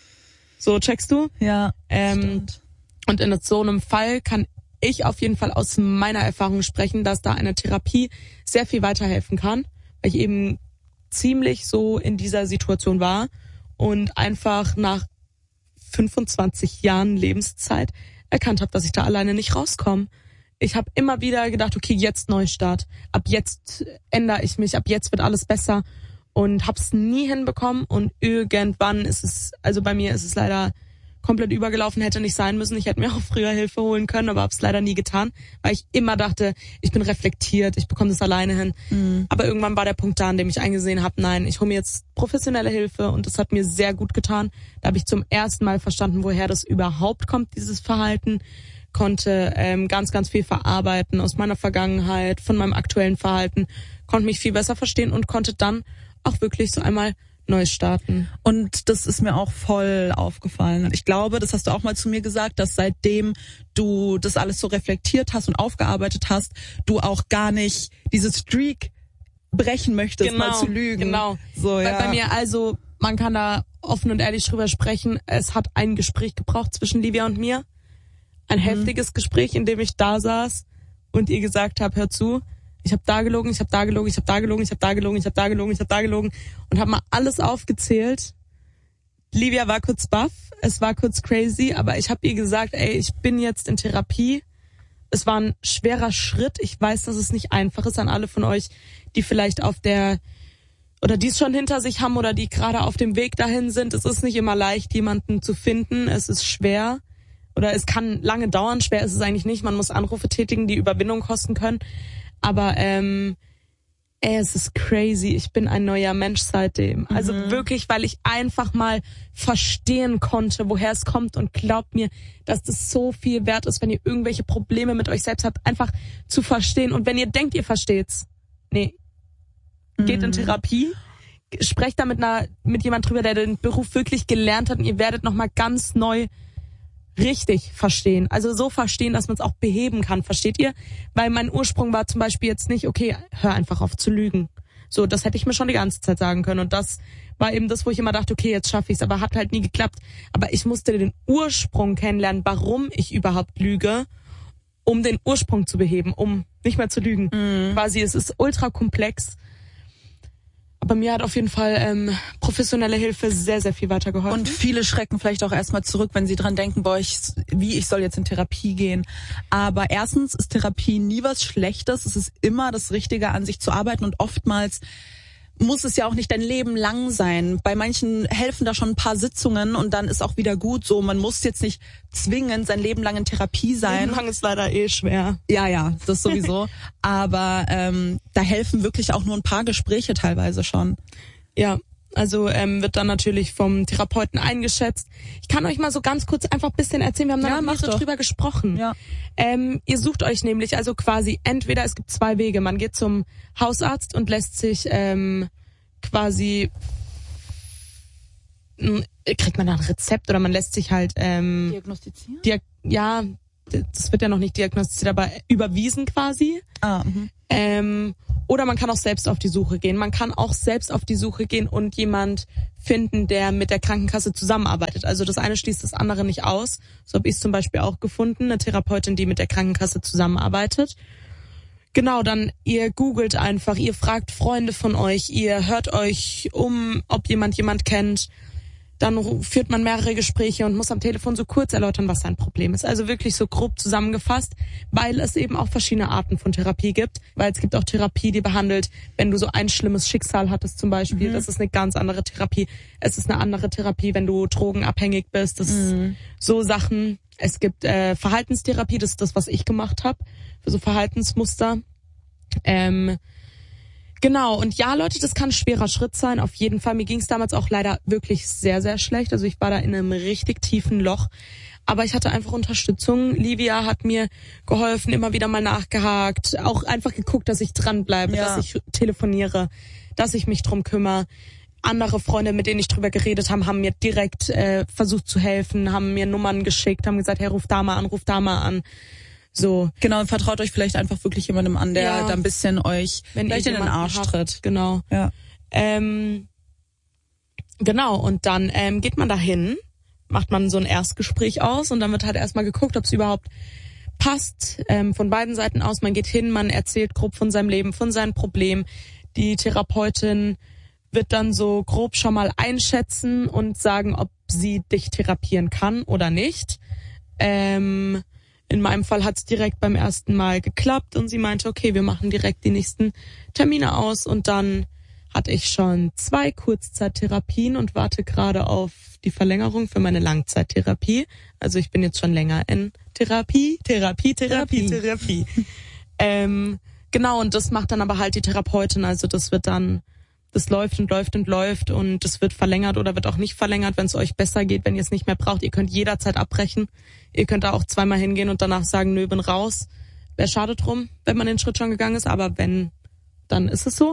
So, checkst du? Ja, ähm, stimmt. Und in so einem Fall kann ich auf jeden Fall aus meiner Erfahrung sprechen, dass da eine Therapie sehr viel weiterhelfen kann, weil ich eben ziemlich so in dieser Situation war und einfach nach fünfundzwanzig Jahren Lebenszeit erkannt habe, dass ich da alleine nicht rauskomme. Ich habe immer wieder gedacht, okay, jetzt Neustart, ab jetzt ändere ich mich, ab jetzt wird alles besser und habe es nie hinbekommen und irgendwann ist es, also bei mir ist es leider komplett übergelaufen, hätte nicht sein müssen. Ich hätte mir auch früher Hilfe holen können, aber habe es leider nie getan, weil ich immer dachte, ich bin reflektiert, ich bekomme das alleine hin. Mhm. Aber irgendwann war der Punkt da, an dem ich eingesehen habe, nein, ich hole mir jetzt professionelle Hilfe und das hat mir sehr gut getan. Da habe ich zum ersten Mal verstanden, woher das überhaupt kommt, dieses Verhalten. Konnte ähm, ganz, ganz viel verarbeiten aus meiner Vergangenheit, von meinem aktuellen Verhalten, konnte mich viel besser verstehen und konnte dann auch wirklich so einmal neu starten. Und das ist mir auch voll aufgefallen. Ich glaube, das hast du auch mal zu mir gesagt, dass seitdem du das alles so reflektiert hast und aufgearbeitet hast, du auch gar nicht diese Streak brechen möchtest, genau, mal zu lügen. Genau. So, Weil ja. bei mir, also, man kann da offen und ehrlich drüber sprechen. Es hat ein Gespräch gebraucht zwischen Livia und mir. Ein mhm. heftiges Gespräch, in dem ich da saß und ihr gesagt habe, hör zu, ich habe da gelogen, ich habe da gelogen, ich habe da gelogen, ich habe da gelogen, ich habe da gelogen, ich habe da gelogen und habe mal alles aufgezählt. Livia war kurz baff, es war kurz crazy, aber ich habe ihr gesagt, ey, ich bin jetzt in Therapie. Es war ein schwerer Schritt. Ich weiß, dass es nicht einfach ist an alle von euch, die vielleicht auf der oder die es schon hinter sich haben oder die gerade auf dem Weg dahin sind. Es ist nicht immer leicht, jemanden zu finden. Es ist schwer. Oder es kann lange dauern, schwer ist es eigentlich nicht. Man muss Anrufe tätigen, die Überwindung kosten können. Aber ähm, ey, es ist crazy. Ich bin ein neuer Mensch seitdem. Mhm. Also wirklich, weil ich einfach mal verstehen konnte, woher es kommt. Und glaubt mir, dass das so viel wert ist, wenn ihr irgendwelche Probleme mit euch selbst habt, einfach zu verstehen. Und wenn ihr denkt, ihr versteht's, nee, mhm. geht in Therapie. Sprecht da mit, einer, mit jemand drüber, der den Beruf wirklich gelernt hat. Und ihr werdet nochmal ganz neu richtig verstehen. Also so verstehen, dass man es auch beheben kann. Versteht ihr? Weil mein Ursprung war zum Beispiel jetzt nicht, okay, hör einfach auf zu lügen. So, das hätte ich mir schon die ganze Zeit sagen können. Und das war eben das, wo ich immer dachte, okay, jetzt schaffe ich es. Aber hat halt nie geklappt. Aber ich musste den Ursprung kennenlernen, warum ich überhaupt lüge, um den Ursprung zu beheben, um nicht mehr zu lügen. Mhm. Quasi, es ist ultra komplex. Aber mir hat auf jeden Fall ähm, professionelle Hilfe sehr, sehr viel weitergeholfen. Und viele schrecken vielleicht auch erstmal zurück, wenn sie dran denken, boah, ich, wie ich soll jetzt in Therapie gehen. Aber erstens ist Therapie nie was Schlechtes. Es ist immer das Richtige, an sich zu arbeiten. Und oftmals muss es ja auch nicht dein Leben lang sein. Bei manchen helfen da schon ein paar Sitzungen und dann ist auch wieder gut so. Man muss jetzt nicht zwingend sein Leben lang in Therapie sein. Leben lang ist leider eh schwer. Ja, ja, das sowieso. Aber ähm, da helfen wirklich auch nur ein paar Gespräche teilweise schon. Ja, also ähm, wird dann natürlich vom Therapeuten eingeschätzt. Ich kann euch mal so ganz kurz einfach ein bisschen erzählen. Wir haben da ja, noch nicht so drüber gesprochen. Ja. Ähm, ihr sucht euch nämlich also quasi entweder, es gibt zwei Wege. Man geht zum Hausarzt und lässt sich ähm, quasi, kriegt man da ein Rezept oder man lässt sich halt ähm, diagnostizieren? Diag- ja, das wird ja noch nicht diagnostiziert, aber überwiesen quasi. Ah, mhm. Ähm, oder man kann auch selbst auf die Suche gehen. Man kann auch selbst auf die Suche gehen und jemand finden, der mit der Krankenkasse zusammenarbeitet. Also das eine schließt das andere nicht aus. So habe ich es zum Beispiel auch gefunden, eine Therapeutin, die mit der Krankenkasse zusammenarbeitet. Genau, dann ihr googelt einfach, ihr fragt Freunde von euch, ihr hört euch um, ob jemand jemand kennt. Dann führt man mehrere Gespräche und muss am Telefon so kurz erläutern, was sein Problem ist. Also wirklich so grob zusammengefasst, weil es eben auch verschiedene Arten von Therapie gibt. Weil es gibt auch Therapie, die behandelt, wenn du so ein schlimmes Schicksal hattest zum Beispiel. Mhm. Das ist eine ganz andere Therapie. Es ist eine andere Therapie, wenn du drogenabhängig bist. Das mhm. ist so Sachen. Es gibt äh, Verhaltenstherapie, das ist das, was ich gemacht habe, für so Verhaltensmuster. Ähm, Genau, und ja, Leute, das kann ein schwerer Schritt sein, auf jeden Fall. Mir ging es damals auch leider wirklich sehr, sehr schlecht. Also ich war da in einem richtig tiefen Loch. Aber ich hatte einfach Unterstützung. Livia hat mir geholfen, immer wieder mal nachgehakt. Auch einfach geguckt, dass ich dranbleibe, ja. dass ich telefoniere, dass ich mich drum kümmere. Andere Freunde, mit denen ich drüber geredet habe, haben mir direkt äh, versucht zu helfen, haben mir Nummern geschickt, haben gesagt, hey, ruf da mal an, ruf da mal an. So. Genau, und vertraut euch vielleicht einfach wirklich jemandem an, der ja. da ein bisschen euch Wenn vielleicht in den Arsch habt. tritt. Genau. Ja. Ähm, genau, und dann ähm, geht man dahin, macht man so ein Erstgespräch aus und dann wird halt erstmal geguckt, ob es überhaupt passt, ähm, von beiden Seiten aus. Man geht hin, man erzählt grob von seinem Leben, von seinen Problemen. Die Therapeutin wird dann so grob schon mal einschätzen und sagen, ob sie dich therapieren kann oder nicht. Ähm... In meinem Fall hat's direkt beim ersten Mal geklappt und sie meinte, okay, wir machen direkt die nächsten Termine aus und dann hatte ich schon zwei Kurzzeittherapien und warte gerade auf die Verlängerung für meine Langzeittherapie. Also ich bin jetzt schon länger in Therapie, Therapie, Therapie, Therapie. Therapie. ähm, genau, und das macht dann aber halt die Therapeutin, also das wird dann Das läuft und läuft und läuft und es wird verlängert oder wird auch nicht verlängert, wenn es euch besser geht, wenn ihr es nicht mehr braucht. Ihr könnt jederzeit abbrechen. Ihr könnt da auch zweimal hingehen und danach sagen, nö, bin raus. Wäre schade drum, wenn man den Schritt schon gegangen ist, aber wenn, dann ist es so.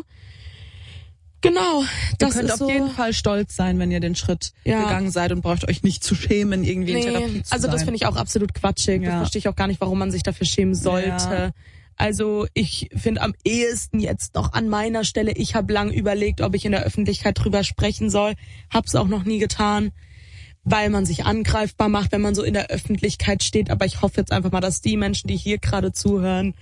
Genau. Das ihr könnt ist auf so jeden Fall stolz sein, wenn ihr den Schritt ja. gegangen seid und braucht euch nicht zu schämen, irgendwie nee, in Therapie zu Also sein. das finde ich auch absolut quatschig. Ja. Das verstehe ich auch gar nicht, warum man sich dafür schämen sollte. Ja. Also ich finde am ehesten jetzt noch an meiner Stelle, ich habe lang überlegt, ob ich in der Öffentlichkeit drüber sprechen soll, hab's auch noch nie getan, weil man sich angreifbar macht, wenn man so in der Öffentlichkeit steht. Aber ich hoffe jetzt einfach mal, dass die Menschen, die hier gerade zuhören,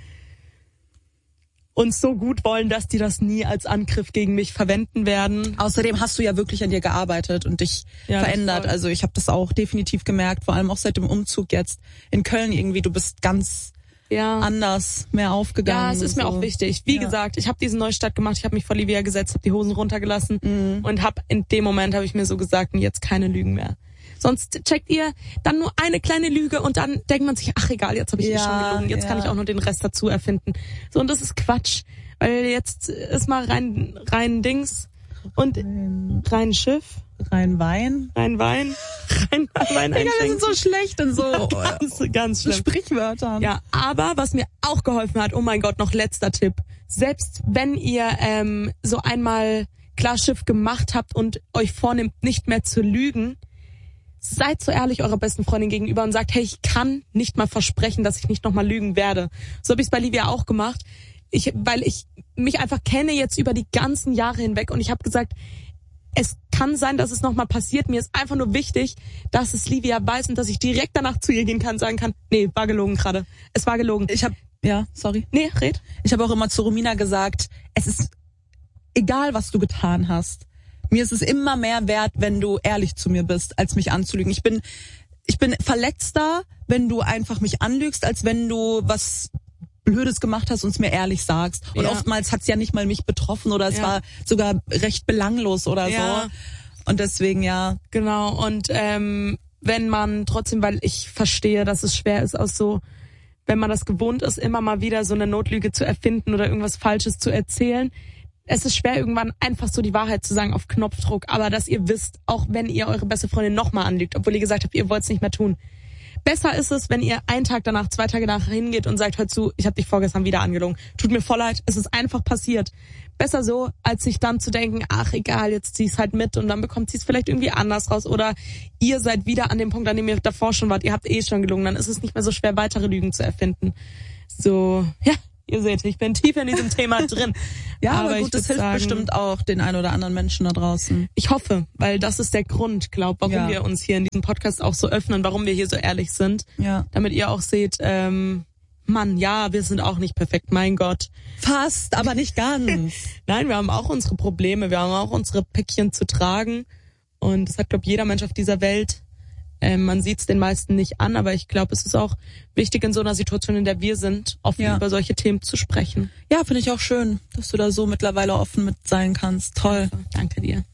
uns so gut wollen, dass die das nie als Angriff gegen mich verwenden werden. Außerdem hast du ja wirklich an dir gearbeitet und dich ja, verändert. Also ich habe das auch definitiv gemerkt, vor allem auch seit dem Umzug jetzt in Köln irgendwie. Du bist ganz ja. anders, mehr aufgegangen. Ja, es ist mir so. auch wichtig. Wie ja. gesagt, ich habe diesen Neustart gemacht, ich habe mich vor Livia gesetzt, habe die Hosen runtergelassen mhm. und habe in dem Moment habe ich mir so gesagt, jetzt keine Lügen mehr. Sonst checkt ihr dann nur eine kleine Lüge und dann denkt man sich, ach egal, jetzt habe ich ja, eh schon gelogen, jetzt ja. kann ich auch nur den Rest dazu erfinden. So, und das ist Quatsch, weil jetzt ist mal rein rein Dings und rein, rein Schiff. Rein Wein. Rein Wein. Rein Wein einschenken. Wir sind so schlecht in so ganz, ganz schlimm. Sprichwörtern. Ja, aber was mir auch geholfen hat, oh mein Gott, noch letzter Tipp. Selbst wenn ihr ähm, so einmal Klarschiff gemacht habt und euch vornimmt, nicht mehr zu lügen, seid so ehrlich eurer besten Freundin gegenüber und sagt, hey, ich kann nicht mal versprechen, dass ich nicht nochmal lügen werde. So habe ich es bei Livia auch gemacht. Ich, weil ich mich einfach kenne jetzt über die ganzen Jahre hinweg und ich habe gesagt, es kann sein, dass es nochmal passiert. Mir ist einfach nur wichtig, dass es Livia weiß und dass ich direkt danach zu ihr gehen kann und sagen kann, nee, war gelogen gerade. Es war gelogen. Ich habe, ja, sorry. Nee, red. Ich habe auch immer zu Romina gesagt, es ist egal, was du getan hast. Mir ist es immer mehr wert, wenn du ehrlich zu mir bist, als mich anzulügen. Ich bin, ich bin verletzter, wenn du einfach mich anlügst, als wenn du was Blödes gemacht hast und es mir ehrlich sagst. Und ja. oftmals hat's ja nicht mal mich betroffen oder es ja. war sogar recht belanglos oder ja. so. Und deswegen, ja. Genau, und ähm, wenn man trotzdem, weil ich verstehe, dass es schwer ist, aus so, wenn man das gewohnt ist, immer mal wieder so eine Notlüge zu erfinden oder irgendwas Falsches zu erzählen, es ist schwer, irgendwann einfach so die Wahrheit zu sagen auf Knopfdruck, aber dass ihr wisst, auch wenn ihr eure beste Freundin nochmal anlügt, obwohl ihr gesagt habt, ihr wollt es nicht mehr tun. Besser ist es, wenn ihr einen Tag danach, zwei Tage danach hingeht und sagt, hör zu, ich habe dich vorgestern wieder angelogen. Tut mir voll leid, es ist einfach passiert. Besser so, als sich dann zu denken, ach egal, jetzt zieh's halt mit und dann bekommt sie es vielleicht irgendwie anders raus. Oder ihr seid wieder an dem Punkt, an dem ihr davor schon wart, ihr habt eh schon gelogen, dann ist es nicht mehr so schwer, weitere Lügen zu erfinden. So, ja. Ihr seht, ich bin tief in diesem Thema drin. Ja, aber, aber gut, das hilft sagen, bestimmt auch den ein oder anderen Menschen da draußen. Ich hoffe, weil das ist der Grund, glaub, warum ja. wir uns hier in diesem Podcast auch so öffnen, warum wir hier so ehrlich sind. Ja. Damit ihr auch seht, ähm, Mann, ja, wir sind auch nicht perfekt, mein Gott. Fast, aber nicht ganz. Nein, wir haben auch unsere Probleme, wir haben auch unsere Päckchen zu tragen. und das hat, glaube ich, jeder Mensch auf dieser Welt. Ähm, man sieht es den meisten nicht an, aber ich glaube, es ist auch wichtig in so einer Situation, in der wir sind, offen ja. über solche Themen zu sprechen. Ja, finde ich auch schön, dass du da so mittlerweile offen mit sein kannst. Toll. Also, danke dir.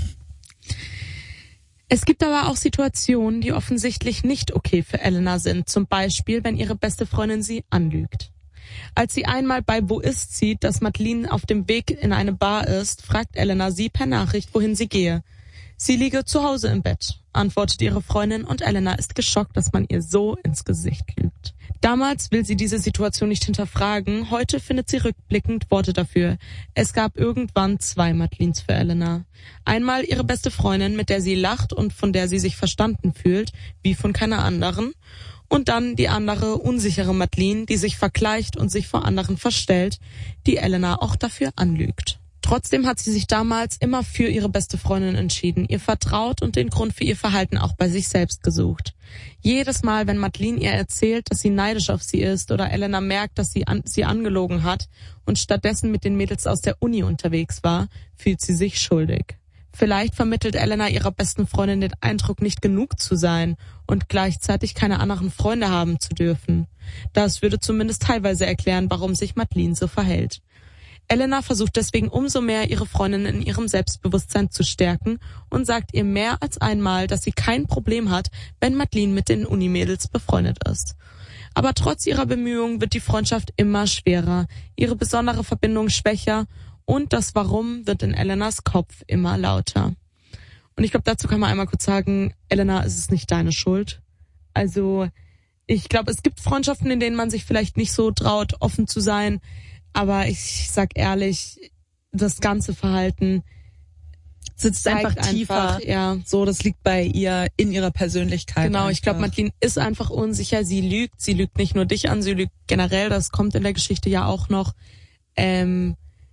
Es gibt aber auch Situationen, die offensichtlich nicht okay für Elena sind. Zum Beispiel, wenn ihre beste Freundin sie anlügt. Als sie einmal bei Wo ist sieht, dass Madeleine auf dem Weg in eine Bar ist, fragt Elena sie per Nachricht, wohin sie gehe. Sie liege zu Hause im Bett, antwortet ihre Freundin, und Elena ist geschockt, dass man ihr so ins Gesicht lügt. Damals will sie diese Situation nicht hinterfragen, heute findet sie rückblickend Worte dafür. Es gab irgendwann zwei Madeleines für Elena. Einmal ihre beste Freundin, mit der sie lacht und von der sie sich verstanden fühlt, wie von keiner anderen. Und dann die andere, unsichere Madeleine, die sich vergleicht und sich vor anderen verstellt, die Elena auch dafür anlügt. Trotzdem hat sie sich damals immer für ihre beste Freundin entschieden, ihr vertraut und den Grund für ihr Verhalten auch bei sich selbst gesucht. Jedes Mal, wenn Madeleine ihr erzählt, dass sie neidisch auf sie ist oder Elena merkt, dass sie an, sie angelogen hat und stattdessen mit den Mädels aus der Uni unterwegs war, fühlt sie sich schuldig. Vielleicht vermittelt Elena ihrer besten Freundin den Eindruck, nicht genug zu sein und gleichzeitig keine anderen Freunde haben zu dürfen. Das würde zumindest teilweise erklären, warum sich Madeleine so verhält. Elena versucht deswegen umso mehr, ihre Freundin in ihrem Selbstbewusstsein zu stärken und sagt ihr mehr als einmal, dass sie kein Problem hat, wenn Madeleine mit den Unimädels befreundet ist. Aber trotz ihrer Bemühungen wird die Freundschaft immer schwerer, ihre besondere Verbindung schwächer und das Warum wird in Elenas Kopf immer lauter. Und ich glaube, dazu kann man einmal kurz sagen, Elena, es ist nicht deine Schuld. Also ich glaube, es gibt Freundschaften, in denen man sich vielleicht nicht so traut, offen zu sein. Aber ich sag ehrlich, das ganze Verhalten sitzt einfach tiefer. Einfach, ja. So, das liegt bei ihr in ihrer Persönlichkeit. Genau, einfach. Ich glaube, Madeleine ist einfach unsicher. Sie lügt. Sie lügt nicht nur dich an, sie lügt generell. Das kommt in der Geschichte ja auch noch. Ähm,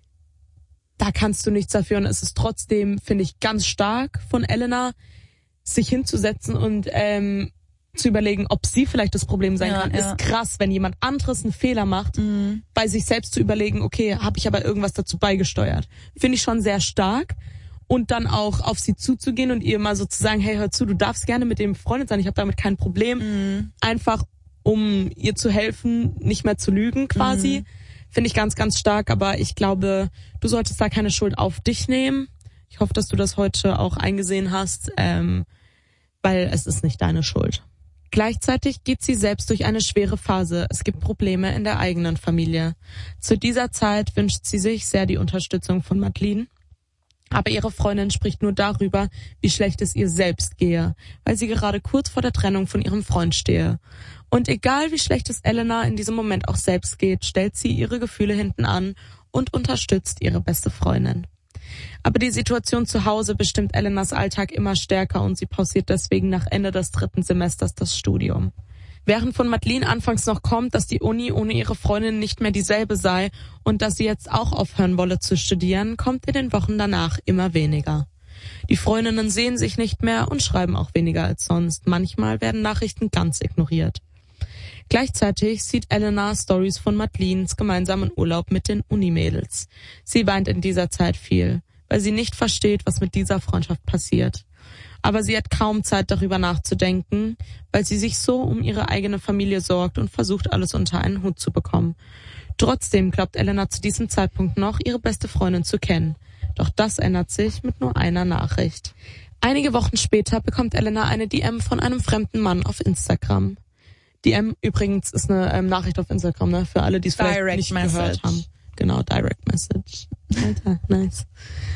da kannst du nichts dafür. Und es ist trotzdem, finde ich, ganz stark von Elena, sich hinzusetzen und ähm, zu überlegen, ob sie vielleicht das Problem sein ja, kann, ja. ist krass, wenn jemand anderes einen Fehler macht, mhm. bei sich selbst zu überlegen, okay, habe ich aber irgendwas dazu beigesteuert. Finde ich schon sehr stark. Und dann auch auf sie zuzugehen und ihr mal so zu sagen, hey, hör zu, du darfst gerne mit dem befreundet sein, ich habe damit kein Problem. Mhm. Einfach, um ihr zu helfen, nicht mehr zu lügen quasi. Mhm. Finde ich ganz, ganz stark. Aber ich glaube, du solltest da keine Schuld auf dich nehmen. Ich hoffe, dass du das heute auch eingesehen hast, ähm, weil es ist nicht deine Schuld. Gleichzeitig geht sie selbst durch eine schwere Phase. Es gibt Probleme in der eigenen Familie. Zu dieser Zeit wünscht sie sich sehr die Unterstützung von Madeleine. Aber ihre Freundin spricht nur darüber, wie schlecht es ihr selbst gehe, weil sie gerade kurz vor der Trennung von ihrem Freund stehe. Und egal wie schlecht es Elena in diesem Moment auch selbst geht, stellt sie ihre Gefühle hinten an und unterstützt ihre beste Freundin. Aber die Situation zu Hause bestimmt Elenas Alltag immer stärker und sie pausiert deswegen nach Ende des dritten Semesters das Studium. Während von Madeleine anfangs noch kommt, dass die Uni ohne ihre Freundin nicht mehr dieselbe sei und dass sie jetzt auch aufhören wolle zu studieren, kommt in den Wochen danach immer weniger. Die Freundinnen sehen sich nicht mehr und schreiben auch weniger als sonst. Manchmal werden Nachrichten ganz ignoriert. Gleichzeitig sieht Elena Stories von Madeleines gemeinsamen Urlaub mit den Unimädels. Sie weint in dieser Zeit viel, weil sie nicht versteht, was mit dieser Freundschaft passiert. Aber sie hat kaum Zeit, darüber nachzudenken, weil sie sich so um ihre eigene Familie sorgt und versucht, alles unter einen Hut zu bekommen. Trotzdem glaubt Elena zu diesem Zeitpunkt noch, ihre beste Freundin zu kennen. Doch das ändert sich mit nur einer Nachricht. Einige Wochen später bekommt Elena eine D M von einem fremden Mann auf Instagram. D M übrigens ist eine ähm, Nachricht auf Instagram, ne? Für alle, die es vielleicht Direct nicht Message. gehört haben. Genau, Direct Message. Alter, nice.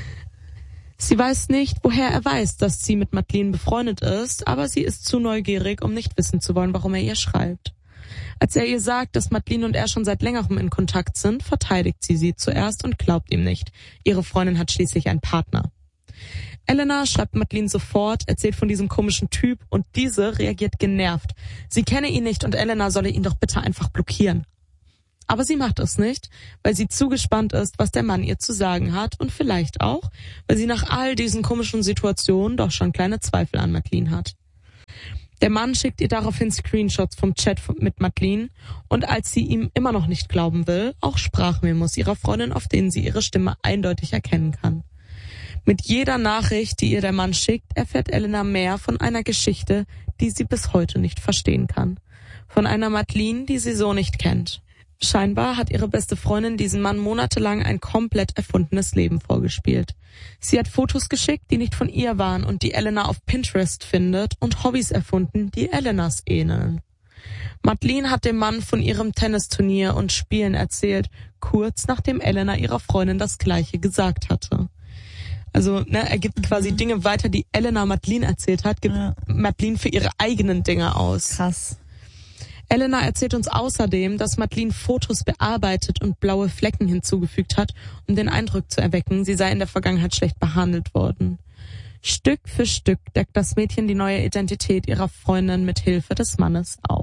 Sie weiß nicht, woher er weiß, dass sie mit Madeleine befreundet ist, aber sie ist zu neugierig, um nicht wissen zu wollen, warum er ihr schreibt. Als er ihr sagt, dass Madeleine und er schon seit längerem in Kontakt sind, verteidigt sie sie zuerst und glaubt ihm nicht. Ihre Freundin hat schließlich einen Partner. Elena schreibt Madeleine sofort, erzählt von diesem komischen Typ und diese reagiert genervt. Sie kenne ihn nicht und Elena solle ihn doch bitte einfach blockieren. Aber sie macht es nicht, weil sie zu gespannt ist, was der Mann ihr zu sagen hat und vielleicht auch, weil sie nach all diesen komischen Situationen doch schon kleine Zweifel an Madeleine hat. Der Mann schickt ihr daraufhin Screenshots vom Chat mit Madeleine und als sie ihm immer noch nicht glauben will, auch Sprachmemos ihrer Freundin, auf denen sie ihre Stimme eindeutig erkennen kann. Mit jeder Nachricht, die ihr der Mann schickt, erfährt Elena mehr von einer Geschichte, die sie bis heute nicht verstehen kann. Von einer Madeleine, die sie so nicht kennt. Scheinbar hat ihre beste Freundin diesem Mann monatelang ein komplett erfundenes Leben vorgespielt. Sie hat Fotos geschickt, die nicht von ihr waren und die Elena auf Pinterest findet und Hobbys erfunden, die Elenas ähneln. Madeleine hat dem Mann von ihrem Tennisturnier und Spielen erzählt, kurz nachdem Elena ihrer Freundin das Gleiche gesagt hatte. Also, ne, er gibt quasi mhm. Dinge weiter, die Elena Madeleine erzählt hat, gibt ja. Madeleine für ihre eigenen Dinge aus. Krass. Elena erzählt uns außerdem, dass Madeleine Fotos bearbeitet und blaue Flecken hinzugefügt hat, um den Eindruck zu erwecken, sie sei in der Vergangenheit schlecht behandelt worden. Stück für Stück deckt das Mädchen die neue Identität ihrer Freundin mit Hilfe des Mannes auf.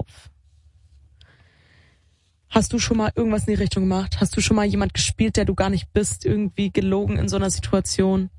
Hast du schon mal irgendwas in die Richtung gemacht? Hast du schon mal jemand gespielt, der du gar nicht bist, irgendwie gelogen in so einer Situation?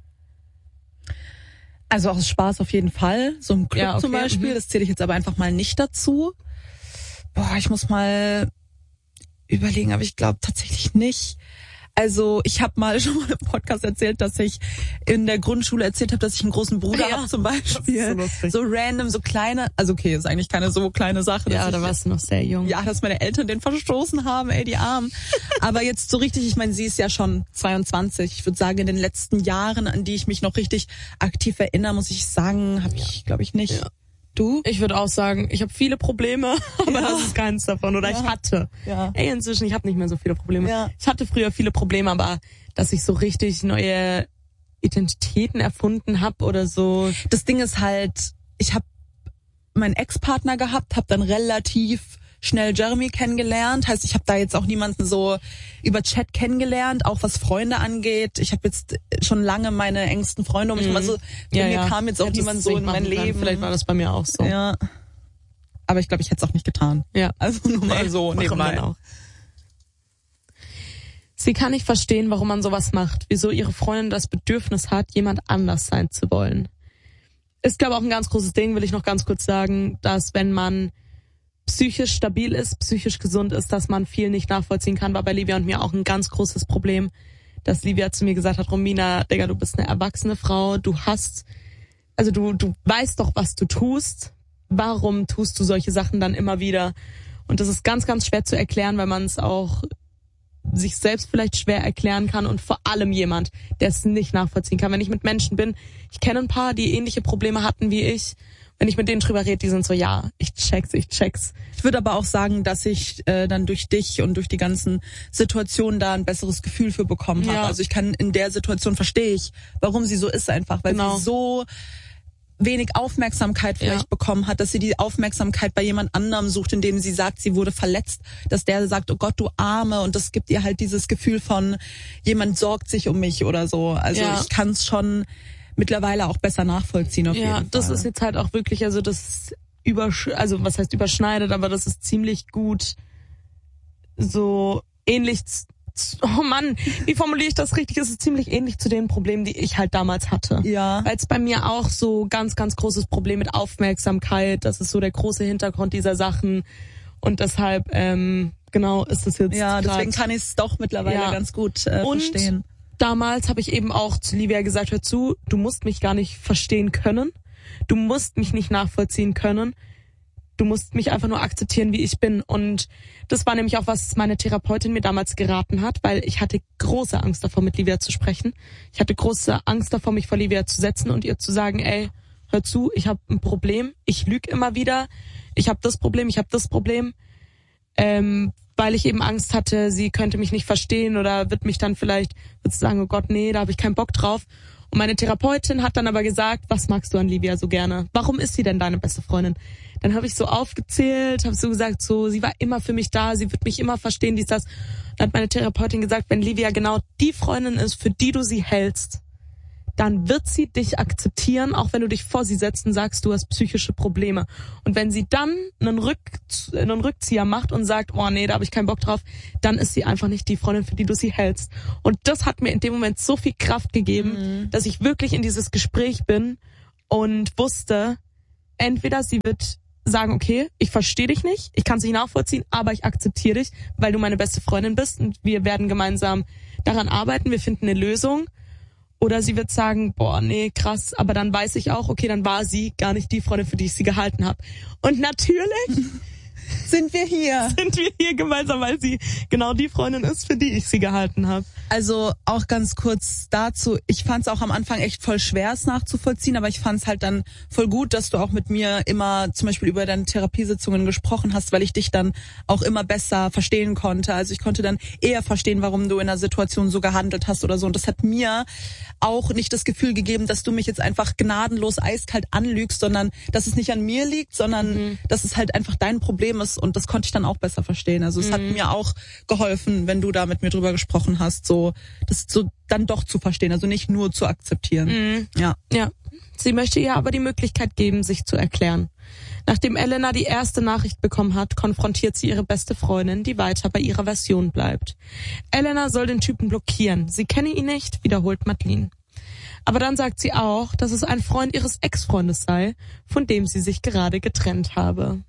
Also aus Spaß auf jeden Fall. So ein Club ja, okay. zum Beispiel, das zähle ich jetzt aber einfach mal nicht dazu. Boah, ich muss mal überlegen, aber ich glaube tatsächlich nicht. Also ich habe mal schon mal im Podcast erzählt, dass ich in der Grundschule erzählt habe, dass ich einen großen Bruder ja, habe zum Beispiel. So, so random, so kleine, also okay, ist eigentlich keine so kleine Sache. Ja, dass da ich, warst du noch sehr jung. Ja, dass meine Eltern den verstoßen haben, ey, die Armen. Aber jetzt so richtig, ich meine, sie ist ja schon zweiundzwanzig. Ich würde sagen, in den letzten Jahren, an die ich mich noch richtig aktiv erinnere, muss ich sagen, habe ich, glaube ich, nicht. Ja. Du? Ich würde auch sagen, ich habe viele Probleme, aber ja. das ist keins davon. Oder ja. ich hatte. Ja. Ey, inzwischen, ich habe nicht mehr so viele Probleme. Ja. Ich hatte früher viele Probleme, aber dass ich so richtig neue Identitäten erfunden habe oder so. Das Ding ist halt, ich habe meinen Ex-Partner gehabt, habe dann relativ schnell Jeremy kennengelernt. Heißt, ich habe da jetzt auch niemanden so über Chat kennengelernt, auch was Freunde angeht. Ich habe jetzt schon lange meine engsten Freunde um mich. Mhm. Also bei ja, mir ja. kam jetzt auch niemand so in mein Leben. Kann. Vielleicht war das bei mir auch so. Ja. Aber ich glaube, ich hätte es auch nicht getan. Ja. Also nur mal nee, so nebenbei. Auch. Sie kann nicht verstehen, warum man sowas macht, wieso ihre Freundin das Bedürfnis hat, jemand anders sein zu wollen. Ist, glaube ich, auch ein ganz großes Ding, will ich noch ganz kurz sagen, dass wenn man psychisch stabil ist, psychisch gesund ist, dass man viel nicht nachvollziehen kann, war bei Livia und mir auch ein ganz großes Problem, dass Livia zu mir gesagt hat, Romina, Digga, du bist eine erwachsene Frau, du hast, also du, du weißt doch, was du tust, warum tust du solche Sachen dann immer wieder? Und das ist ganz, ganz schwer zu erklären, weil man es auch sich selbst vielleicht schwer erklären kann und vor allem jemand, der es nicht nachvollziehen kann. Wenn ich mit Menschen bin, ich kenne ein paar, die ähnliche Probleme hatten wie ich, wenn ich mit denen drüber rede, die sind so, ja, ich check's, ich check's. Ich würde aber auch sagen, dass ich äh, dann durch dich und durch die ganzen Situationen da ein besseres Gefühl für bekommen habe. Ja. Also ich kann in der Situation, verstehe ich, warum sie so ist einfach, weil genau. sie so wenig Aufmerksamkeit vielleicht ja. bekommen hat, dass sie die Aufmerksamkeit bei jemand anderem sucht, indem sie sagt, sie wurde verletzt, dass der sagt, oh Gott, du Arme, und das gibt ihr halt dieses Gefühl von, jemand sorgt sich um mich oder so. Also ja. ich kann es schon mittlerweile auch besser nachvollziehen auf ja, jeden Fall. Ja, das ist jetzt halt auch wirklich, also das übersch, also was heißt überschneidet, aber das ist ziemlich gut so ähnlich, oh Mann, wie formuliere ich das richtig? Es ist ziemlich ähnlich zu den Problemen, die ich halt damals hatte. Ja. Weil es bei mir auch so ganz, ganz großes Problem mit Aufmerksamkeit, das ist so der große Hintergrund dieser Sachen und deshalb, ähm, genau, ist es jetzt ja, grad, deswegen kann ich es doch mittlerweile ja. ganz gut äh, und verstehen. Damals habe ich eben auch zu Livia gesagt, hör zu, du musst mich gar nicht verstehen können. Du musst mich nicht nachvollziehen können. Du musst mich einfach nur akzeptieren, wie ich bin. Und das war nämlich auch, was meine Therapeutin mir damals geraten hat, weil ich hatte große Angst davor, mit Livia zu sprechen. Ich hatte große Angst davor, mich vor Livia zu setzen und ihr zu sagen, ey, hör zu, ich habe ein Problem. Ich lüge immer wieder. Ich habe das Problem, ich habe das Problem. Ähm, weil ich eben Angst hatte, sie könnte mich nicht verstehen oder wird mich dann vielleicht, wird sie sagen, oh Gott, nee, da habe ich keinen Bock drauf. Und meine Therapeutin hat dann aber gesagt, was magst du an Livia so gerne? Warum ist sie denn deine beste Freundin? Dann habe ich so aufgezählt, habe so gesagt, so sie war immer für mich da, sie wird mich immer verstehen, dies, das. Dann hat meine Therapeutin gesagt, wenn Livia genau die Freundin ist, für die du sie hältst, dann wird sie dich akzeptieren, auch wenn du dich vor sie setzt und sagst, du hast psychische Probleme. Und wenn sie dann einen, Rück, einen Rückzieher macht und sagt, oh nee, da habe ich keinen Bock drauf, dann ist sie einfach nicht die Freundin, für die du sie hältst. Und das hat mir in dem Moment so viel Kraft gegeben, mhm. dass ich wirklich in dieses Gespräch bin und wusste, entweder sie wird sagen, okay, ich verstehe dich nicht, ich kann es nicht nachvollziehen, aber ich akzeptiere dich, weil du meine beste Freundin bist und wir werden gemeinsam daran arbeiten, wir finden eine Lösung. Oder sie wird sagen, boah, nee, krass, aber dann weiß ich auch, okay, dann war sie gar nicht die Freundin, für die ich sie gehalten habe. Und natürlich sind wir hier. Sind wir hier gemeinsam, weil sie genau die Freundin ist, für die ich sie gehalten habe. Also auch ganz kurz dazu, ich fand es auch am Anfang echt voll schwer, es nachzuvollziehen, aber ich fand es halt dann voll gut, dass du auch mit mir immer zum Beispiel über deine Therapiesitzungen gesprochen hast, weil ich dich dann auch immer besser verstehen konnte. Also ich konnte dann eher verstehen, warum du in einer Situation so gehandelt hast oder so. Und das hat mir auch nicht das Gefühl gegeben, dass du mich jetzt einfach gnadenlos eiskalt anlügst, sondern dass es nicht an mir liegt, sondern mhm. dass es halt einfach dein Problem ist. Und das konnte ich dann auch besser verstehen. Also es mhm. hat mir auch geholfen, wenn du da mit mir drüber gesprochen hast, so das so dann doch zu verstehen, also nicht nur zu akzeptieren. Mhm. Ja. Ja. Sie möchte ihr aber die Möglichkeit geben, sich zu erklären. Nachdem Elena die erste Nachricht bekommen hat, konfrontiert sie ihre beste Freundin, die weiter bei ihrer Version bleibt. Elena soll den Typen blockieren. Sie kenne ihn nicht, wiederholt Madeleine. Aber dann sagt sie auch, dass es ein Freund ihres Ex-Freundes sei, von dem sie sich gerade getrennt habe.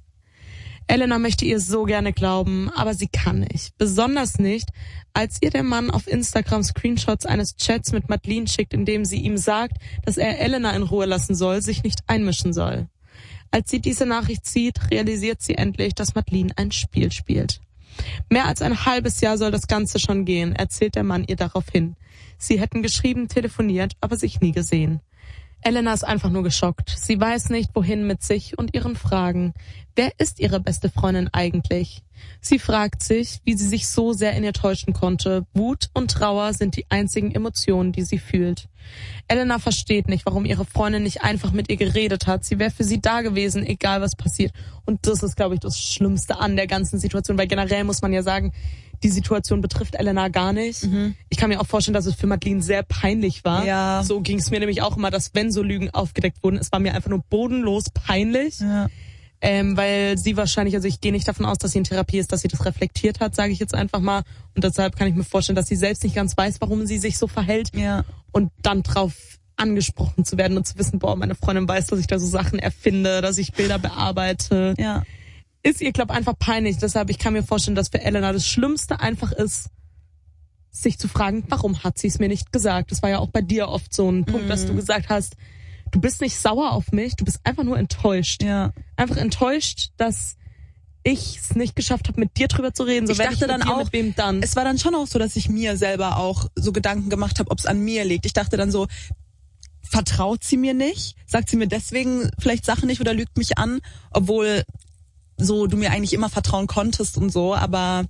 Elena möchte ihr so gerne glauben, aber sie kann nicht. Besonders nicht, als ihr der Mann auf Instagram Screenshots eines Chats mit Madeleine schickt, in dem sie ihm sagt, dass er Elena in Ruhe lassen soll, sich nicht einmischen soll. Als sie diese Nachricht sieht, realisiert sie endlich, dass Madeleine ein Spiel spielt. Mehr als ein halbes Jahr soll das Ganze schon gehen, erzählt der Mann ihr daraufhin. Sie hätten geschrieben, telefoniert, aber sich nie gesehen. Elena ist einfach nur geschockt. Sie weiß nicht, wohin mit sich und ihren Fragen. Wer ist ihre beste Freundin eigentlich? Sie fragt sich, wie sie sich so sehr in ihr täuschen konnte. Wut und Trauer sind die einzigen Emotionen, die sie fühlt. Elena versteht nicht, warum ihre Freundin nicht einfach mit ihr geredet hat. Sie wäre für sie da gewesen, egal was passiert. Und das ist, glaube ich, das Schlimmste an der ganzen Situation, weil generell muss man ja sagen, die Situation betrifft Elena gar nicht. Mhm. Ich kann mir auch vorstellen, dass es für Madeleine sehr peinlich war. Ja. So ging es mir nämlich auch immer, dass wenn so Lügen aufgedeckt wurden, es war mir einfach nur bodenlos peinlich. Ja. Ähm, weil sie wahrscheinlich, also ich gehe nicht davon aus, dass sie in Therapie ist, dass sie das reflektiert hat, sage ich jetzt einfach mal. Und deshalb kann ich mir vorstellen, dass sie selbst nicht ganz weiß, warum sie sich so verhält. Ja. Und dann drauf angesprochen zu werden und zu wissen, boah, meine Freundin weiß, dass ich da so Sachen erfinde, dass ich Bilder bearbeite. Ja. Ist ihr, glaube ich, einfach peinlich. Deshalb, ich kann mir vorstellen, dass für Elena das Schlimmste einfach ist, sich zu fragen, warum hat sie es mir nicht gesagt? Das war ja auch bei dir oft so ein Punkt, mhm. dass du gesagt hast, du bist nicht sauer auf mich, du bist einfach nur enttäuscht. Ja. Einfach enttäuscht, dass ich es nicht geschafft habe, mit dir drüber zu reden. So, ich dachte ich mit dann dir, auch, mit wem dann? Es war dann schon auch so, dass ich mir selber auch so Gedanken gemacht habe, ob es an mir liegt. Ich dachte dann so, vertraut sie mir nicht? Sagt sie mir deswegen vielleicht Sachen nicht oder lügt mich an? Obwohl so du mir eigentlich immer vertrauen konntest und so, aber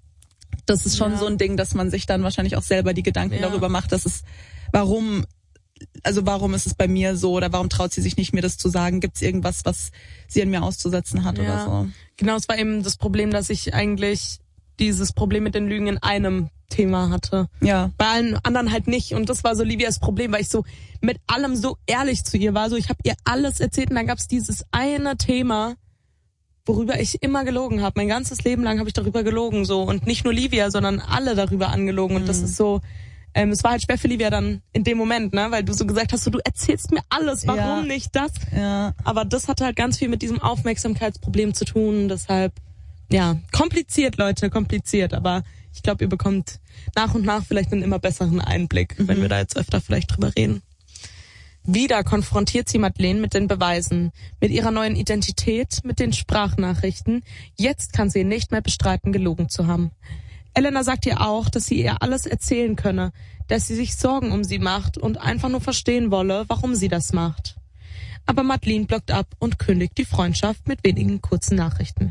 das ist schon ja. so ein Ding, dass man sich dann wahrscheinlich auch selber die Gedanken ja. darüber macht, dass es, warum, also warum ist es bei mir so oder warum traut sie sich nicht, mir das zu sagen? Gibt es irgendwas, was sie an mir auszusetzen hat ja. oder so? Genau, es war eben das Problem, dass ich eigentlich dieses Problem mit den Lügen in einem Thema hatte. Ja. Bei allen anderen halt nicht. Und das war so Livias Problem, weil ich so mit allem so ehrlich zu ihr war. So, ich habe ihr alles erzählt und dann gab es dieses eine Thema, worüber ich immer gelogen habe. Mein ganzes Leben lang habe ich darüber gelogen. So. Und nicht nur Livia, sondern alle darüber angelogen. Und mhm. das ist so, ähm, es war halt schwer für Livia dann in dem Moment, ne, weil du so gesagt hast, so, du erzählst mir alles, warum ja. nicht das? Ja. Aber das hatte halt ganz viel mit diesem Aufmerksamkeitsproblem zu tun. Deshalb, ja, kompliziert, Leute, kompliziert. Aber ich glaube, ihr bekommt nach und nach vielleicht einen immer besseren Einblick, mhm. wenn wir da jetzt öfter vielleicht drüber reden. Wieder konfrontiert sie Madeleine mit den Beweisen, mit ihrer neuen Identität, mit den Sprachnachrichten. Jetzt kann sie nicht mehr bestreiten, gelogen zu haben. Elena sagt ihr auch, dass sie ihr alles erzählen könne, dass sie sich Sorgen um sie macht und einfach nur verstehen wolle, warum sie das macht. Aber Madeleine blockt ab und kündigt die Freundschaft mit wenigen kurzen Nachrichten.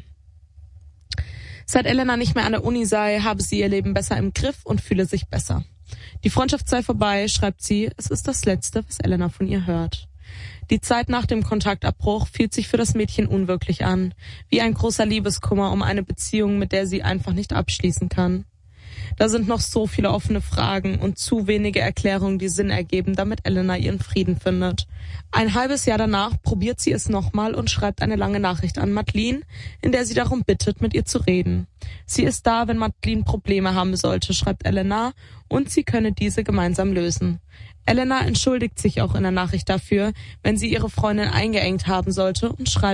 Seit Elena nicht mehr an der Uni sei, habe sie ihr Leben besser im Griff und fühle sich besser. Die Freundschaft sei vorbei, schreibt sie, es ist das Letzte, was Elena von ihr hört. Die Zeit nach dem Kontaktabbruch fühlt sich für das Mädchen unwirklich an, wie ein großer Liebeskummer um eine Beziehung, mit der sie einfach nicht abschließen kann. Da sind noch so viele offene Fragen und zu wenige Erklärungen, die Sinn ergeben, damit Elena ihren Frieden findet. Ein halbes Jahr danach probiert sie es nochmal und schreibt eine lange Nachricht an Madeleine, in der sie darum bittet, mit ihr zu reden. Sie ist da, wenn Madeleine Probleme haben sollte, schreibt Elena, und sie könne diese gemeinsam lösen. Elena entschuldigt sich auch in der Nachricht dafür, wenn sie ihre Freundin eingeengt haben sollte und schreibt,